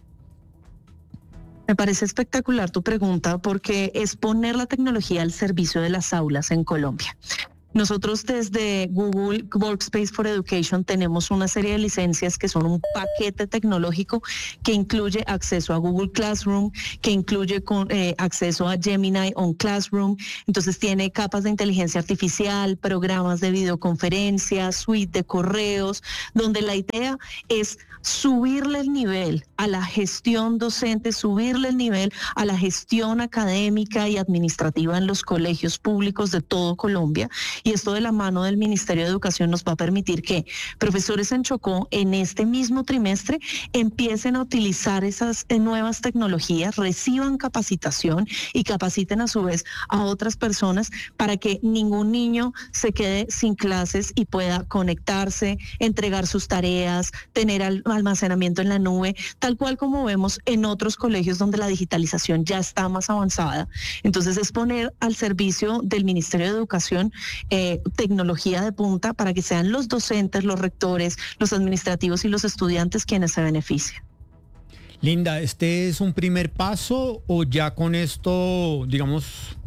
Me parece espectacular tu pregunta porque es poner la tecnología al servicio de las aulas en Colombia. Nosotros desde Google Workspace for Education tenemos una serie de licencias que son un paquete tecnológico que incluye acceso a Google Classroom, que incluye acceso a Gemini on Classroom, entonces tiene capas de inteligencia artificial, programas de videoconferencia, suite de correos, donde la idea es subirle el nivel a la gestión docente, subirle el nivel a la gestión académica y administrativa en los colegios públicos de todo Colombia. Y esto de la mano del Ministerio de Educación nos va a permitir que profesores en Chocó en este mismo trimestre empiecen a utilizar esas nuevas tecnologías, reciban capacitación y capaciten a su vez a otras personas para que ningún niño se quede sin clases y pueda conectarse, entregar sus tareas, tener almacenamiento en la nube, tal cual como vemos en otros colegios donde la digitalización ya está más avanzada. Entonces es poner al servicio del Ministerio de Educación tecnología de punta para que sean los docentes, los rectores, los administrativos y los estudiantes quienes se beneficien. Linda, ¿este es un primer paso o ya con esto, digamos,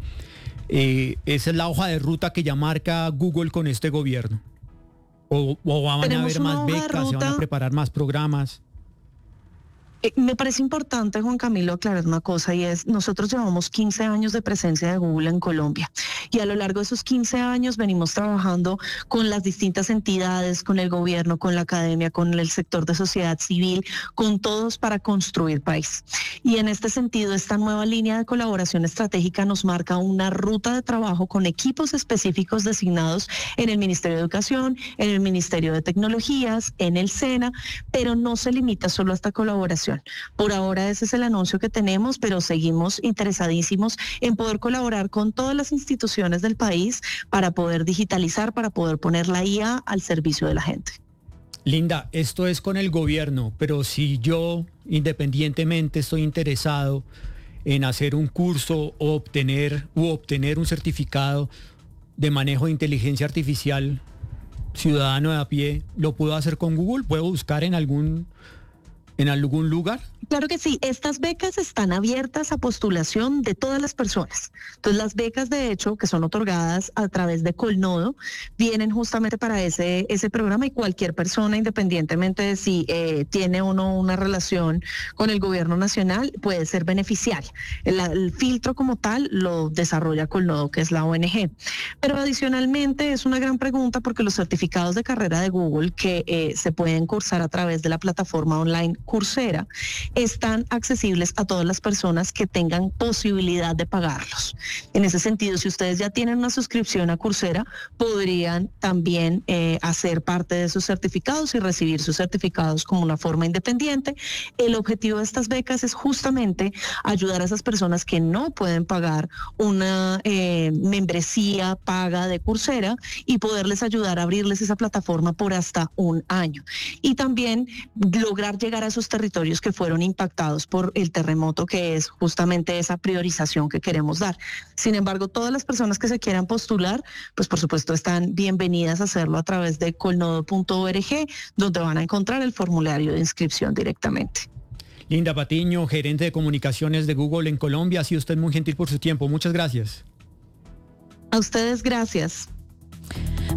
esa es la hoja de ruta que ya marca Google con este gobierno? ¿O van a haber más becas, se van a preparar más programas? Me parece importante, Juan Camilo, aclarar una cosa y es, nosotros llevamos 15 años de presencia de Google en Colombia y a lo largo de esos 15 años venimos trabajando con las distintas entidades, con el gobierno, con la academia, con el sector de sociedad civil, con todos para construir país. Y en este sentido, esta nueva línea de colaboración estratégica nos marca una ruta de trabajo con equipos específicos designados en el Ministerio de Educación, en el Ministerio de Tecnologías, en el SENA, pero no se limita solo a esta colaboración. Por ahora ese es el anuncio que tenemos, pero seguimos interesadísimos en poder colaborar con todas las instituciones del país para poder digitalizar, para poder poner la IA al servicio de la gente. Linda, esto es con el gobierno, pero si yo independientemente estoy interesado en hacer un curso o obtener un certificado de manejo de inteligencia artificial ciudadano de a pie, ¿lo puedo hacer con Google? ¿Puedo buscar en algún lugar? Claro que sí, estas becas están abiertas a postulación de todas las personas. Entonces las becas de hecho que son otorgadas a través de Colnodo vienen justamente para ese programa y cualquier persona independientemente de si tiene o no una relación con el gobierno nacional puede ser beneficiaria. El filtro como tal lo desarrolla Colnodo, que es la ONG. Pero adicionalmente es una gran pregunta porque los certificados de carrera de Google que se pueden cursar a través de la plataforma online Coursera están accesibles a todas las personas que tengan posibilidad de pagarlos. En ese sentido, si ustedes ya tienen una suscripción a Coursera, podrían también hacer parte de sus certificados y recibir sus certificados como una forma independiente. El objetivo de estas becas es justamente ayudar a esas personas que no pueden pagar una membresía paga de Coursera y poderles ayudar a abrirles esa plataforma por hasta 1 año. Y también lograr llegar a esos territorios que fueron impactados por el terremoto, que es justamente esa priorización que queremos dar. Sin embargo, todas las personas que se quieran postular, pues por supuesto están bienvenidas a hacerlo a través de colnodo.org, donde van a encontrar el formulario de inscripción directamente. Linda Patiño, gerente de comunicaciones de Google en Colombia, ha sido usted muy gentil por su tiempo. Muchas gracias. A ustedes, gracias.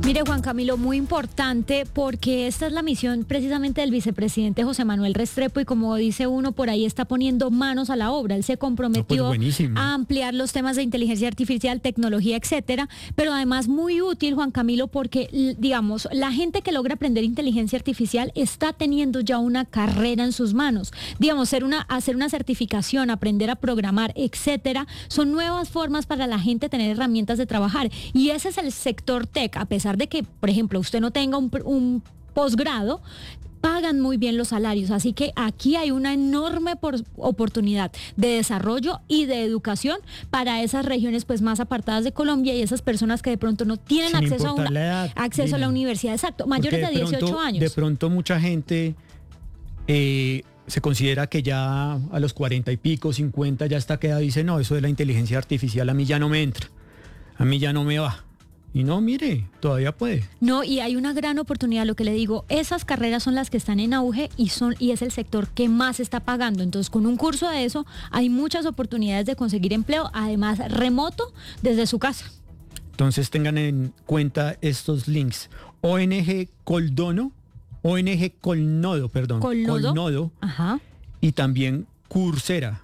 Mire, Juan Camilo, muy importante porque esta es la misión precisamente del vicepresidente José Manuel Restrepo y como dice uno por ahí está poniendo manos a la obra. Él se comprometió a ampliar los temas de inteligencia artificial, tecnología, etcétera, pero además muy útil, Juan Camilo, porque digamos, la gente que logra aprender inteligencia artificial está teniendo ya una carrera en sus manos. Digamos, hacer una certificación, aprender a programar, etcétera, son nuevas formas para la gente tener herramientas de trabajar y ese es el sector tech, a pesar de que, por ejemplo, usted no tenga un posgrado, pagan muy bien los salarios, así que aquí hay una enorme oportunidad de desarrollo y de educación para esas regiones pues más apartadas de Colombia y esas personas que de pronto no tienen acceso a la universidad, exacto, mayores de 18 años. De pronto mucha gente se considera que ya a los 40 y pico, 50 ya está quedado y dice, no, eso de la inteligencia artificial a mí ya no me entra, a mí ya no me va. Y no, mire, todavía puede. No, y hay una gran oportunidad, lo que le digo, esas carreras son las que están en auge y es el sector que más está pagando. Entonces, con un curso de eso, hay muchas oportunidades de conseguir empleo, además remoto, desde su casa. Entonces, tengan en cuenta estos links. ONG Colnodo, Ajá. Y también Coursera,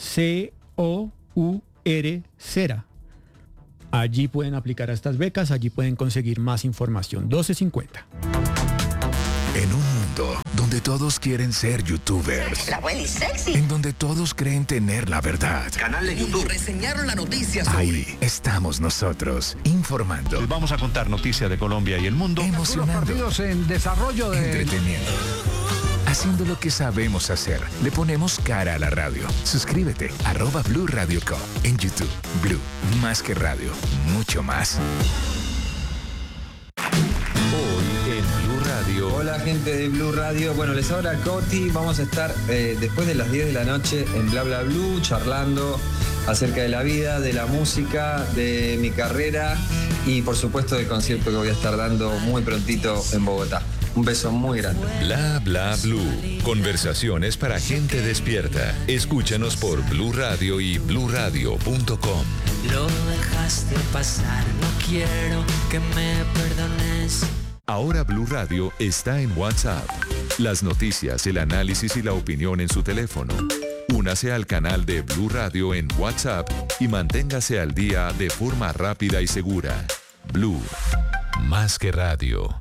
COUR-Cera. Allí pueden aplicar a estas becas, allí pueden conseguir más información. 12:50. En un mundo donde todos quieren ser youtubers. La abuela y sexy. En donde todos creen tener la verdad. Canal de YouTube. Reseñaron la noticia sobre... Ahí estamos nosotros, informando. Les vamos a contar noticias de Colombia y el mundo. Emocionando. Partidos en desarrollo de... Entreteniendo. Haciendo lo que sabemos hacer. Le ponemos cara a la radio. Suscríbete, @Blue Radio Co. En YouTube. Blue, más que radio, mucho más. Hoy en Blue Radio. Hola gente de Blue Radio. Bueno, les habla Coti. Vamos a estar después de las 10 de la noche en Bla Bla Blue charlando acerca de la vida, de la música, de mi carrera y por supuesto del concierto que voy a estar dando muy prontito en Bogotá. Un beso muy grande. Bla Bla Blue. Conversaciones para gente despierta. Escúchanos por Blue Radio y bluradio.com. Lo dejaste pasar, no quiero que me perdones. Ahora Blue Radio está en WhatsApp. Las noticias, el análisis y la opinión en su teléfono. Únase al canal de Blue Radio en WhatsApp y manténgase al día de forma rápida y segura. Blue, más que radio.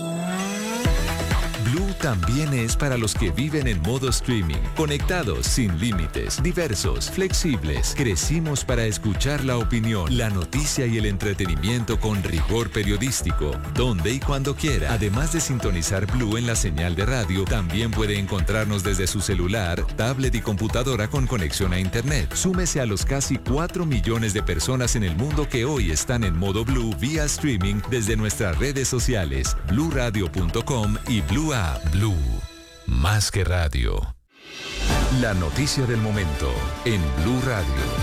Blue también es para los que viven en modo streaming, conectados, sin límites, diversos, flexibles. Crecimos para escuchar la opinión, la noticia y el entretenimiento con rigor periodístico, donde y cuando quiera. Además de sintonizar Blue en la señal de radio, también puede encontrarnos desde su celular, tablet y computadora con conexión a internet. Súmese a los casi 4 millones de personas en el mundo que hoy están en modo Blue vía streaming desde nuestras redes sociales, bluradio.com y Blue App. Blue, más que radio. La noticia del momento en Blue Radio.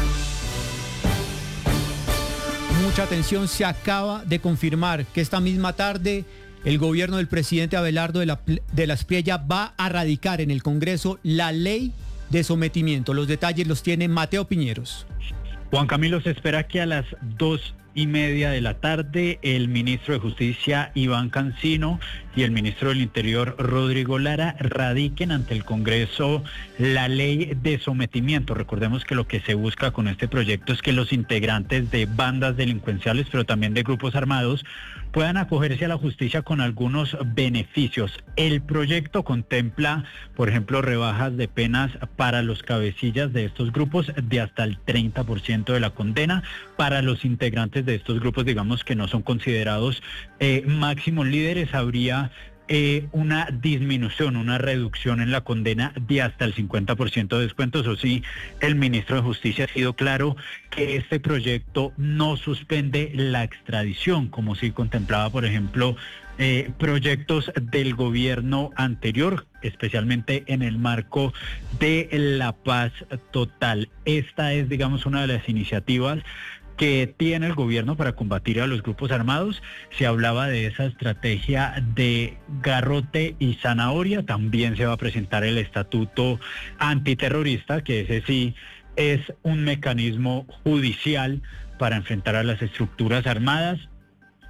Mucha atención, se acaba de confirmar que esta misma tarde el gobierno del presidente Abelardo de la Espriella va a radicar en el Congreso la ley de sometimiento. Los detalles los tiene Mateo Piñeros. Juan Camilo, se espera que a las 2:30 de la tarde el ministro de Justicia Iván Cancino y el ministro del Interior Rodrigo Lara radiquen ante el Congreso la ley de sometimiento. Recordemos que lo que se busca con este proyecto es que los integrantes de bandas delincuenciales, pero también de grupos armados, puedan acogerse a la justicia con algunos beneficios. El proyecto contempla, por ejemplo, rebajas de penas para los cabecillas de estos grupos de hasta el 30% de la condena. Para los integrantes de estos grupos, digamos que no son considerados máximos líderes, habría una disminución, una reducción en la condena de hasta el 50% de descuento. Eso sí, el ministro de Justicia ha sido claro que este proyecto no suspende la extradición, como sí contemplaba, por ejemplo, proyectos del gobierno anterior, especialmente en el marco de la paz total. Esta es, digamos, una de las iniciativas que tiene el gobierno para combatir a los grupos armados. Se hablaba de esa estrategia de garrote y zanahoria. También se va a presentar el estatuto antiterrorista, que ese sí es un mecanismo judicial para enfrentar a las estructuras armadas.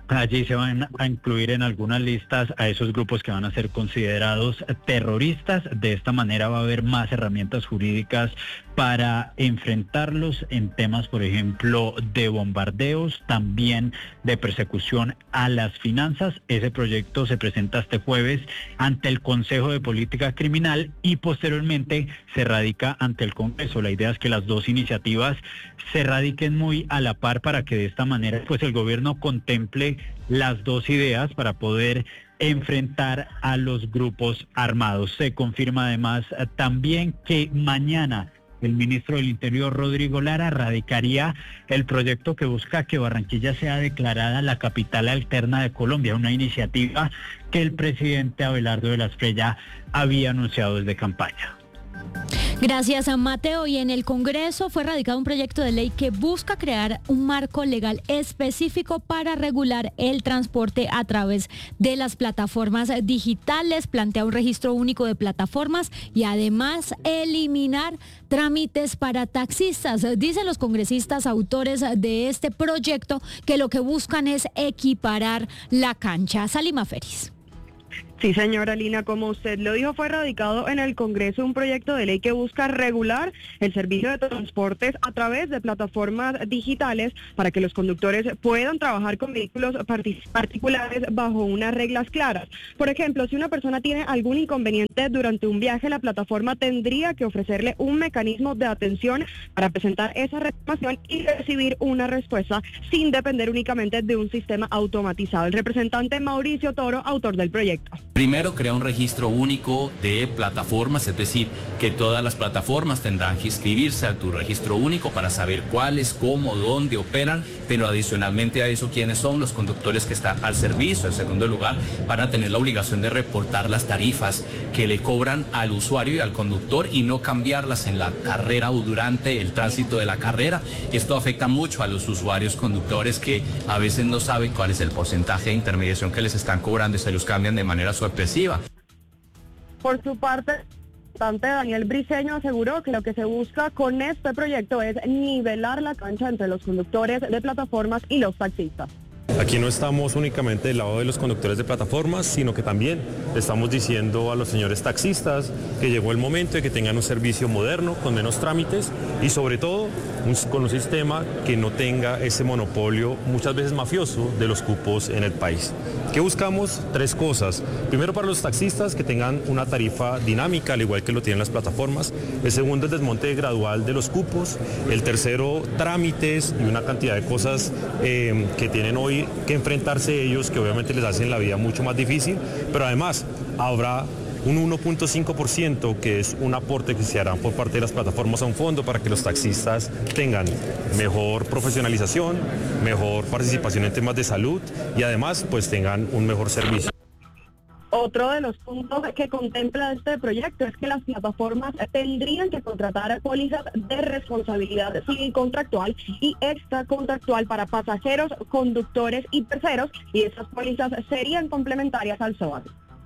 Allí se van a incluir en algunas listas a esos grupos que van a ser considerados terroristas. De esta manera va a haber más herramientas jurídicas para enfrentarlos en temas, por ejemplo, de bombardeos, también de persecución a las finanzas. Ese proyecto se presenta este jueves ante el Consejo de Política Criminal y posteriormente se radica ante el Congreso. La idea es que las dos iniciativas se radiquen muy a la par para que de esta manera pues el gobierno contemple las dos ideas para poder enfrentar a los grupos armados. Se confirma además también que mañana el ministro del Interior, Rodrigo Lara, radicaría el proyecto que busca que Barranquilla sea declarada la capital alterna de Colombia, una iniciativa que el presidente Abelardo de la Espriella había anunciado desde campaña. Gracias a Mateo. Y en el Congreso fue radicado un proyecto de ley que busca crear un marco legal específico para regular el transporte a través de las plataformas digitales. Plantea un registro único de plataformas y además eliminar trámites para taxistas. Dicen los congresistas autores de este proyecto que lo que buscan es equiparar la cancha. Salima Feris. Sí, señora Lina, como usted lo dijo, fue radicado en el Congreso un proyecto de ley que busca regular el servicio de transportes a través de plataformas digitales para que los conductores puedan trabajar con vehículos particulares bajo unas reglas claras. Por ejemplo, si una persona tiene algún inconveniente durante un viaje, la plataforma tendría que ofrecerle un mecanismo de atención para presentar esa reclamación y recibir una respuesta sin depender únicamente de un sistema automatizado. El representante Mauricio Toro, autor del proyecto. Primero, crea un registro único de plataformas, es decir, que todas las plataformas tendrán que inscribirse a tu registro único para saber cuáles, cómo, dónde operan, pero adicionalmente a eso, quiénes son los conductores que están al servicio. En segundo lugar, van a tener la obligación de reportar las tarifas que le cobran al usuario y al conductor y no cambiarlas en la carrera o durante el tránsito de la carrera. Esto afecta mucho a los usuarios conductores que a veces no saben cuál es el porcentaje de intermediación que les están cobrando y se los cambian de manera sorpresiva. Por su parte, el representante Daniel Briceño aseguró que lo que se busca con este proyecto es nivelar la cancha entre los conductores de plataformas y los taxistas. Aquí no estamos únicamente del lado de los conductores de plataformas, sino que también le estamos diciendo a los señores taxistas que llegó el momento de que tengan un servicio moderno, con menos trámites y sobre todo con un sistema que no tenga ese monopolio muchas veces mafioso de los cupos en el país. ¿Qué buscamos? Tres cosas. Primero, para los taxistas, que tengan una tarifa dinámica, al igual que lo tienen las plataformas. El segundo, el desmonte gradual de los cupos. El tercero, trámites y una cantidad de cosas que tienen hoy que enfrentarse ellos, que obviamente les hacen la vida mucho más difícil, pero además habrá un 1.5% que es un aporte que se hará por parte de las plataformas a un fondo para que los taxistas tengan mejor profesionalización, mejor participación en temas de salud y además pues tengan un mejor servicio. Otro de los puntos que contempla este proyecto es que las plataformas tendrían que contratar pólizas de responsabilidad civil contractual y extracontractual para pasajeros, conductores y terceros, y esas pólizas serían complementarias al SOAT.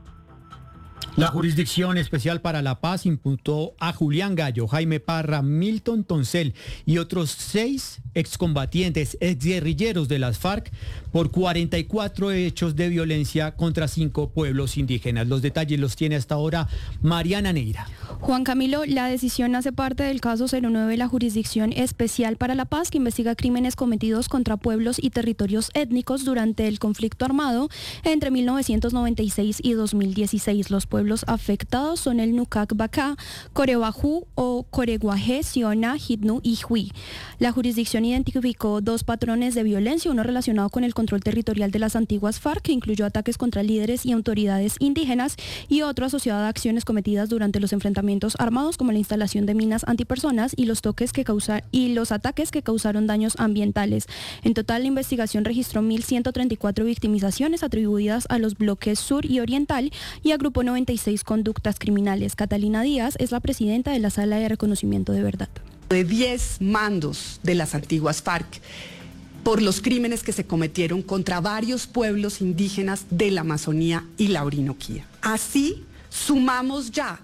La Jurisdicción Especial para la Paz imputó a Julián Gallo, Jaime Parra, Milton Toncel y otros 6 excombatientes, exguerrilleros de las FARC por 44 hechos de violencia contra 5 pueblos indígenas. Los detalles los tiene hasta ahora Mariana Neira. Juan Camilo, la decisión hace parte del caso 09 de la Jurisdicción Especial para la Paz, que investiga crímenes cometidos contra pueblos y territorios étnicos durante el conflicto armado entre 1996 y 2016. Los pueblos afectados son el Nucac Bacá, Corebajú o Coreguajé, Siona, Jitnu y Hui. La jurisdicción identificó 2 patrones de violencia, uno relacionado con el control territorial de las antiguas FARC, que incluyó ataques contra líderes y autoridades indígenas, y otro asociado a acciones cometidas durante los enfrentamientos armados, como la instalación de minas antipersonas y los ataques que causaron daños ambientales. En total, la investigación registró 1.134 victimizaciones atribuidas a los bloques sur y oriental y agrupó 96 conductas criminales. Catalina Díaz es la presidenta de la Sala de Reconocimiento de Verdad. De 10 mandos de las antiguas FARC por los crímenes que se cometieron contra varios pueblos indígenas de la Amazonía y la Orinoquía. Así, sumamos ya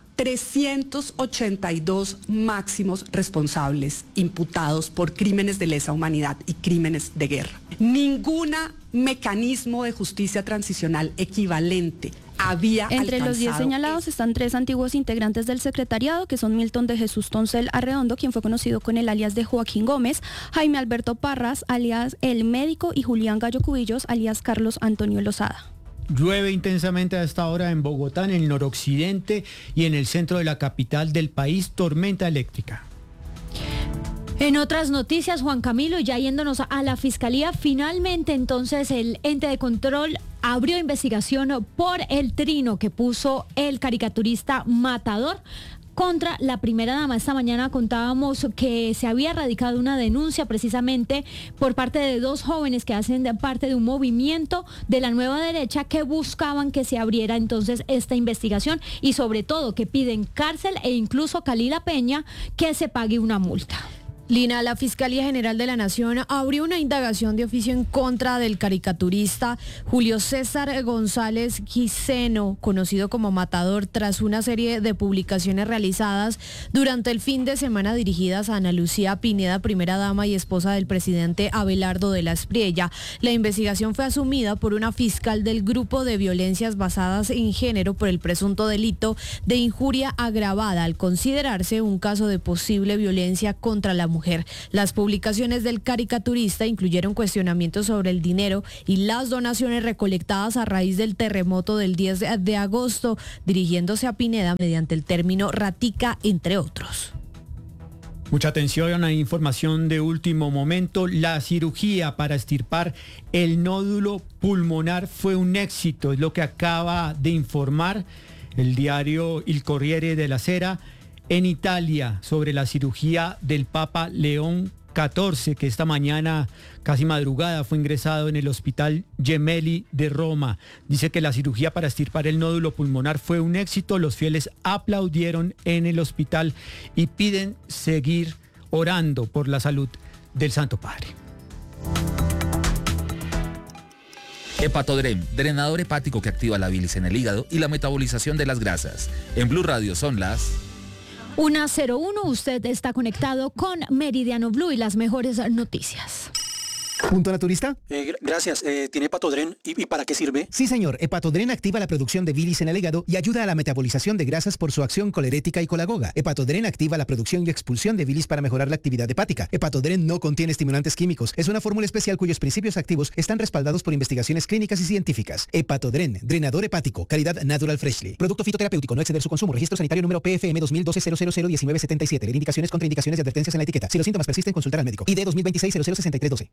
382 máximos responsables imputados por crímenes de lesa humanidad y crímenes de guerra. Ninguna mecanismo de justicia transicional equivalente había Entre los 10 señalados están 3 antiguos integrantes del secretariado, que son Milton de Jesús Toncel Arredondo, quien fue conocido con el alias de Joaquín Gómez, Jaime Alberto Parras, alias El Médico, y Julián Gallo Cubillos, alias Carlos Antonio Lozada. Llueve intensamente a esta hora en Bogotá, en el noroccidente y en el centro de la capital del país, tormenta eléctrica. En otras noticias, Juan Camilo, ya yéndonos a la Fiscalía, finalmente entonces el ente de control abrió investigación por el trino que puso el caricaturista Matador contra la primera dama. Esta mañana contábamos que se había radicado una denuncia precisamente por parte de 2 jóvenes que hacen parte de un movimiento de la nueva derecha que buscaban que se abriera entonces esta investigación y sobre todo que piden cárcel e incluso Kalila Peña que se pague una multa. Lina, la Fiscalía General de la Nación abrió una indagación de oficio en contra del caricaturista Julio César González Quiseno, conocido como Matador, tras una serie de publicaciones realizadas durante el fin de semana dirigidas a Ana Lucía Pineda, primera dama y esposa del presidente Abelardo de la Espriella. La investigación fue asumida por una fiscal del Grupo de Violencias Basadas en Género por el presunto delito de injuria agravada, al considerarse un caso de posible violencia contra la mujer. Las publicaciones del caricaturista incluyeron cuestionamientos sobre el dinero y las donaciones recolectadas a raíz del terremoto del 10 de agosto, dirigiéndose a Pineda mediante el término ratica, entre otros. Mucha atención, hay información de último momento. La cirugía para extirpar el nódulo pulmonar fue un éxito, es lo que acaba de informar el diario Il Corriere della Sera en Italia sobre la cirugía del Papa León XIV, que esta mañana, casi madrugada, fue ingresado en el Hospital Gemelli de Roma. Dice que la cirugía para extirpar el nódulo pulmonar fue un éxito. Los fieles aplaudieron en el hospital y piden seguir orando por la salud del Santo Padre. Hepatodrem, drenador hepático que activa la bilis en el hígado y la metabolización de las grasas. En Blue Radio son las 1:01, usted está conectado con Meridiano Blue y las mejores noticias. ¿Punto naturista? Gracias. ¿Tiene Hepatodren? ¿Y para qué sirve? Sí, señor. Hepatodren activa la producción de bilis en el hígado y ayuda a la metabolización de grasas por su acción colerética y colagoga. Hepatodren activa la producción y expulsión de bilis para mejorar la actividad hepática. Hepatodren no contiene estimulantes químicos. Es una fórmula especial cuyos principios activos están respaldados por investigaciones clínicas y científicas. Hepatodren, drenador hepático, calidad Natural Freshly. Producto fitoterapéutico, no exceder su consumo. Registro sanitario número PFM 2012-001977. Leer indicaciones, contraindicaciones y advertencias en la etiqueta. Si los síntomas persisten, consultar al médico. ID 2026-006312.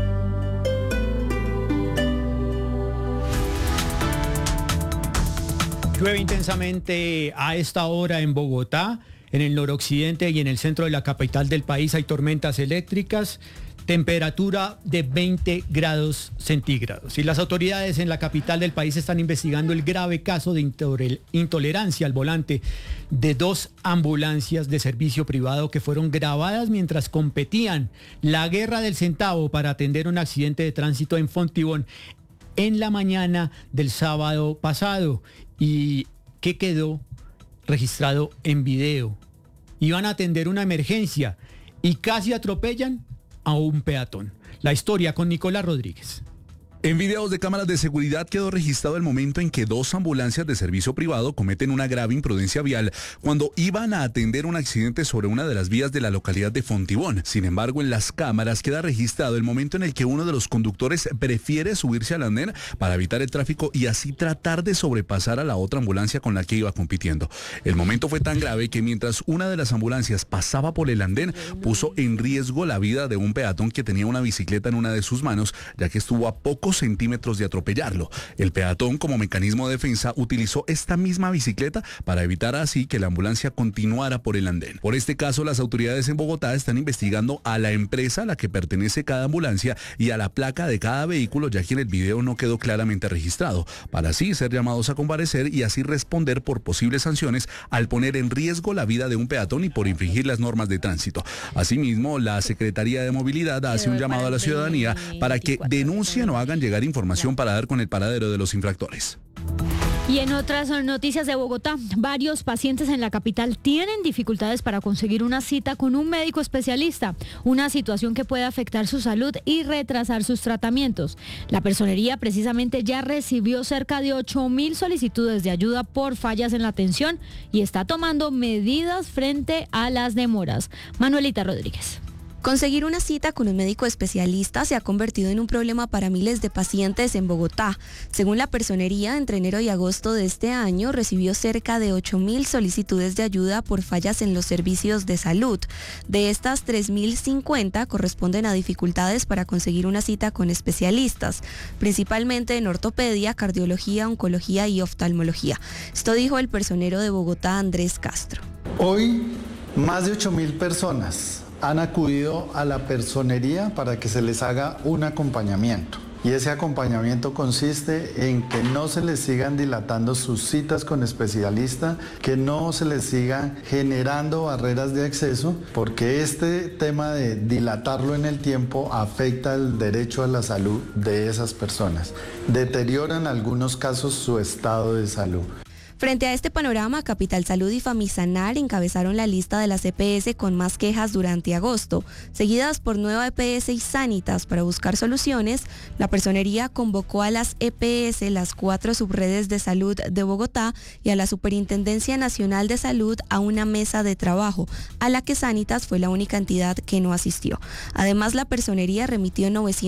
Llueve intensamente a esta hora en Bogotá, en el noroccidente y en el centro de la capital del país hay tormentas eléctricas, temperatura de 20 grados centígrados. Y las autoridades en la capital del país están investigando el grave caso de intolerancia al volante de 2 ambulancias de servicio privado que fueron grabadas mientras competían la guerra del centavo para atender un accidente de tránsito en Fontibón en la mañana del sábado pasado. ¿Y qué quedó registrado en video? Iban a atender una emergencia y casi atropellan a un peatón. La historia con Nicolás Rodríguez. En videos de cámaras de seguridad quedó registrado el momento en que 2 ambulancias de servicio privado cometen una grave imprudencia vial cuando iban a atender un accidente sobre una de las vías de la localidad de Fontibón. Sin embargo, en las cámaras queda registrado el momento en el que uno de los conductores prefiere subirse al andén para evitar el tráfico y así tratar de sobrepasar a la otra ambulancia con la que iba compitiendo. El momento fue tan grave que mientras una de las ambulancias pasaba por el andén, puso en riesgo la vida de un peatón que tenía una bicicleta en una de sus manos, ya que estuvo a pocos centímetros de atropellarlo. El peatón, como mecanismo de defensa, utilizó esta misma bicicleta para evitar así que la ambulancia continuara por el andén. Por este caso, las autoridades en Bogotá están investigando a la empresa a la que pertenece cada ambulancia y a la placa de cada vehículo, ya que en el video no quedó claramente registrado, para así ser llamados a comparecer y así responder por posibles sanciones al poner en riesgo la vida de un peatón y por infringir las normas de tránsito. Asimismo, la Secretaría de Movilidad hace un llamado a la ciudadanía para que denuncien o hagan llegar información para dar con el paradero de los infractores. Y en otras noticias de Bogotá, varios pacientes en la capital tienen dificultades para conseguir una cita con un médico especialista, una situación que puede afectar su salud y retrasar sus tratamientos. La personería precisamente ya recibió cerca de 8.000 solicitudes de ayuda por fallas en la atención y está tomando medidas frente a las demoras. Manuelita Rodríguez. Conseguir una cita con un médico especialista se ha convertido en un problema para miles de pacientes en Bogotá. Según la personería, entre enero y agosto de este año recibió cerca de 8.000 solicitudes de ayuda por fallas en los servicios de salud. De estas, 3.050 corresponden a dificultades para conseguir una cita con especialistas, principalmente en ortopedia, cardiología, oncología y oftalmología. Esto dijo el personero de Bogotá, Andrés Castro. Hoy, más de 8.000 personas han acudido a la personería para que se les haga un acompañamiento. Y ese acompañamiento consiste en que no se les sigan dilatando sus citas con especialista, que no se les sigan generando barreras de acceso, porque este tema de dilatarlo en el tiempo afecta el derecho a la salud de esas personas. Deteriora en algunos casos su estado de salud. Frente a este panorama, Capital Salud y Famisanar encabezaron la lista de las EPS con más quejas durante agosto, seguidas por Nueva EPS y Sanitas. Para buscar soluciones, la personería convocó a las EPS, las 4 subredes de salud de Bogotá, y a la Superintendencia Nacional de Salud a una mesa de trabajo, a la que Sanitas fue la única entidad que no asistió. Además, la personería remitió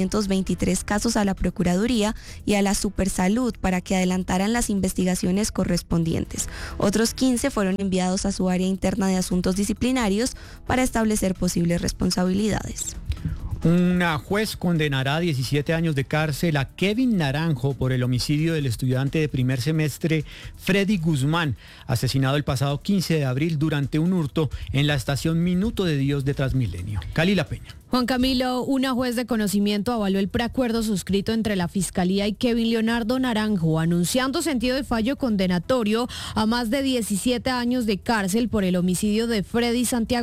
923 casos a la Procuraduría y a la Supersalud para que adelantaran las investigaciones correspondientes. Otros 15 fueron enviados a su área interna de asuntos disciplinarios para establecer posibles responsabilidades. Una juez condenará a 17 años de cárcel a Kevin Naranjo por el homicidio del estudiante de primer semestre Freddy Guzmán, asesinado el pasado 15 de abril durante un hurto en la estación Minuto de Dios de Transmilenio. Cali La Peña. Juan Camilo, una juez de conocimiento avaló el preacuerdo suscrito entre la Fiscalía y Kevin Leonardo Naranjo, anunciando sentido de fallo condenatorio a más de 17 años de cárcel por el homicidio de Freddy Santiago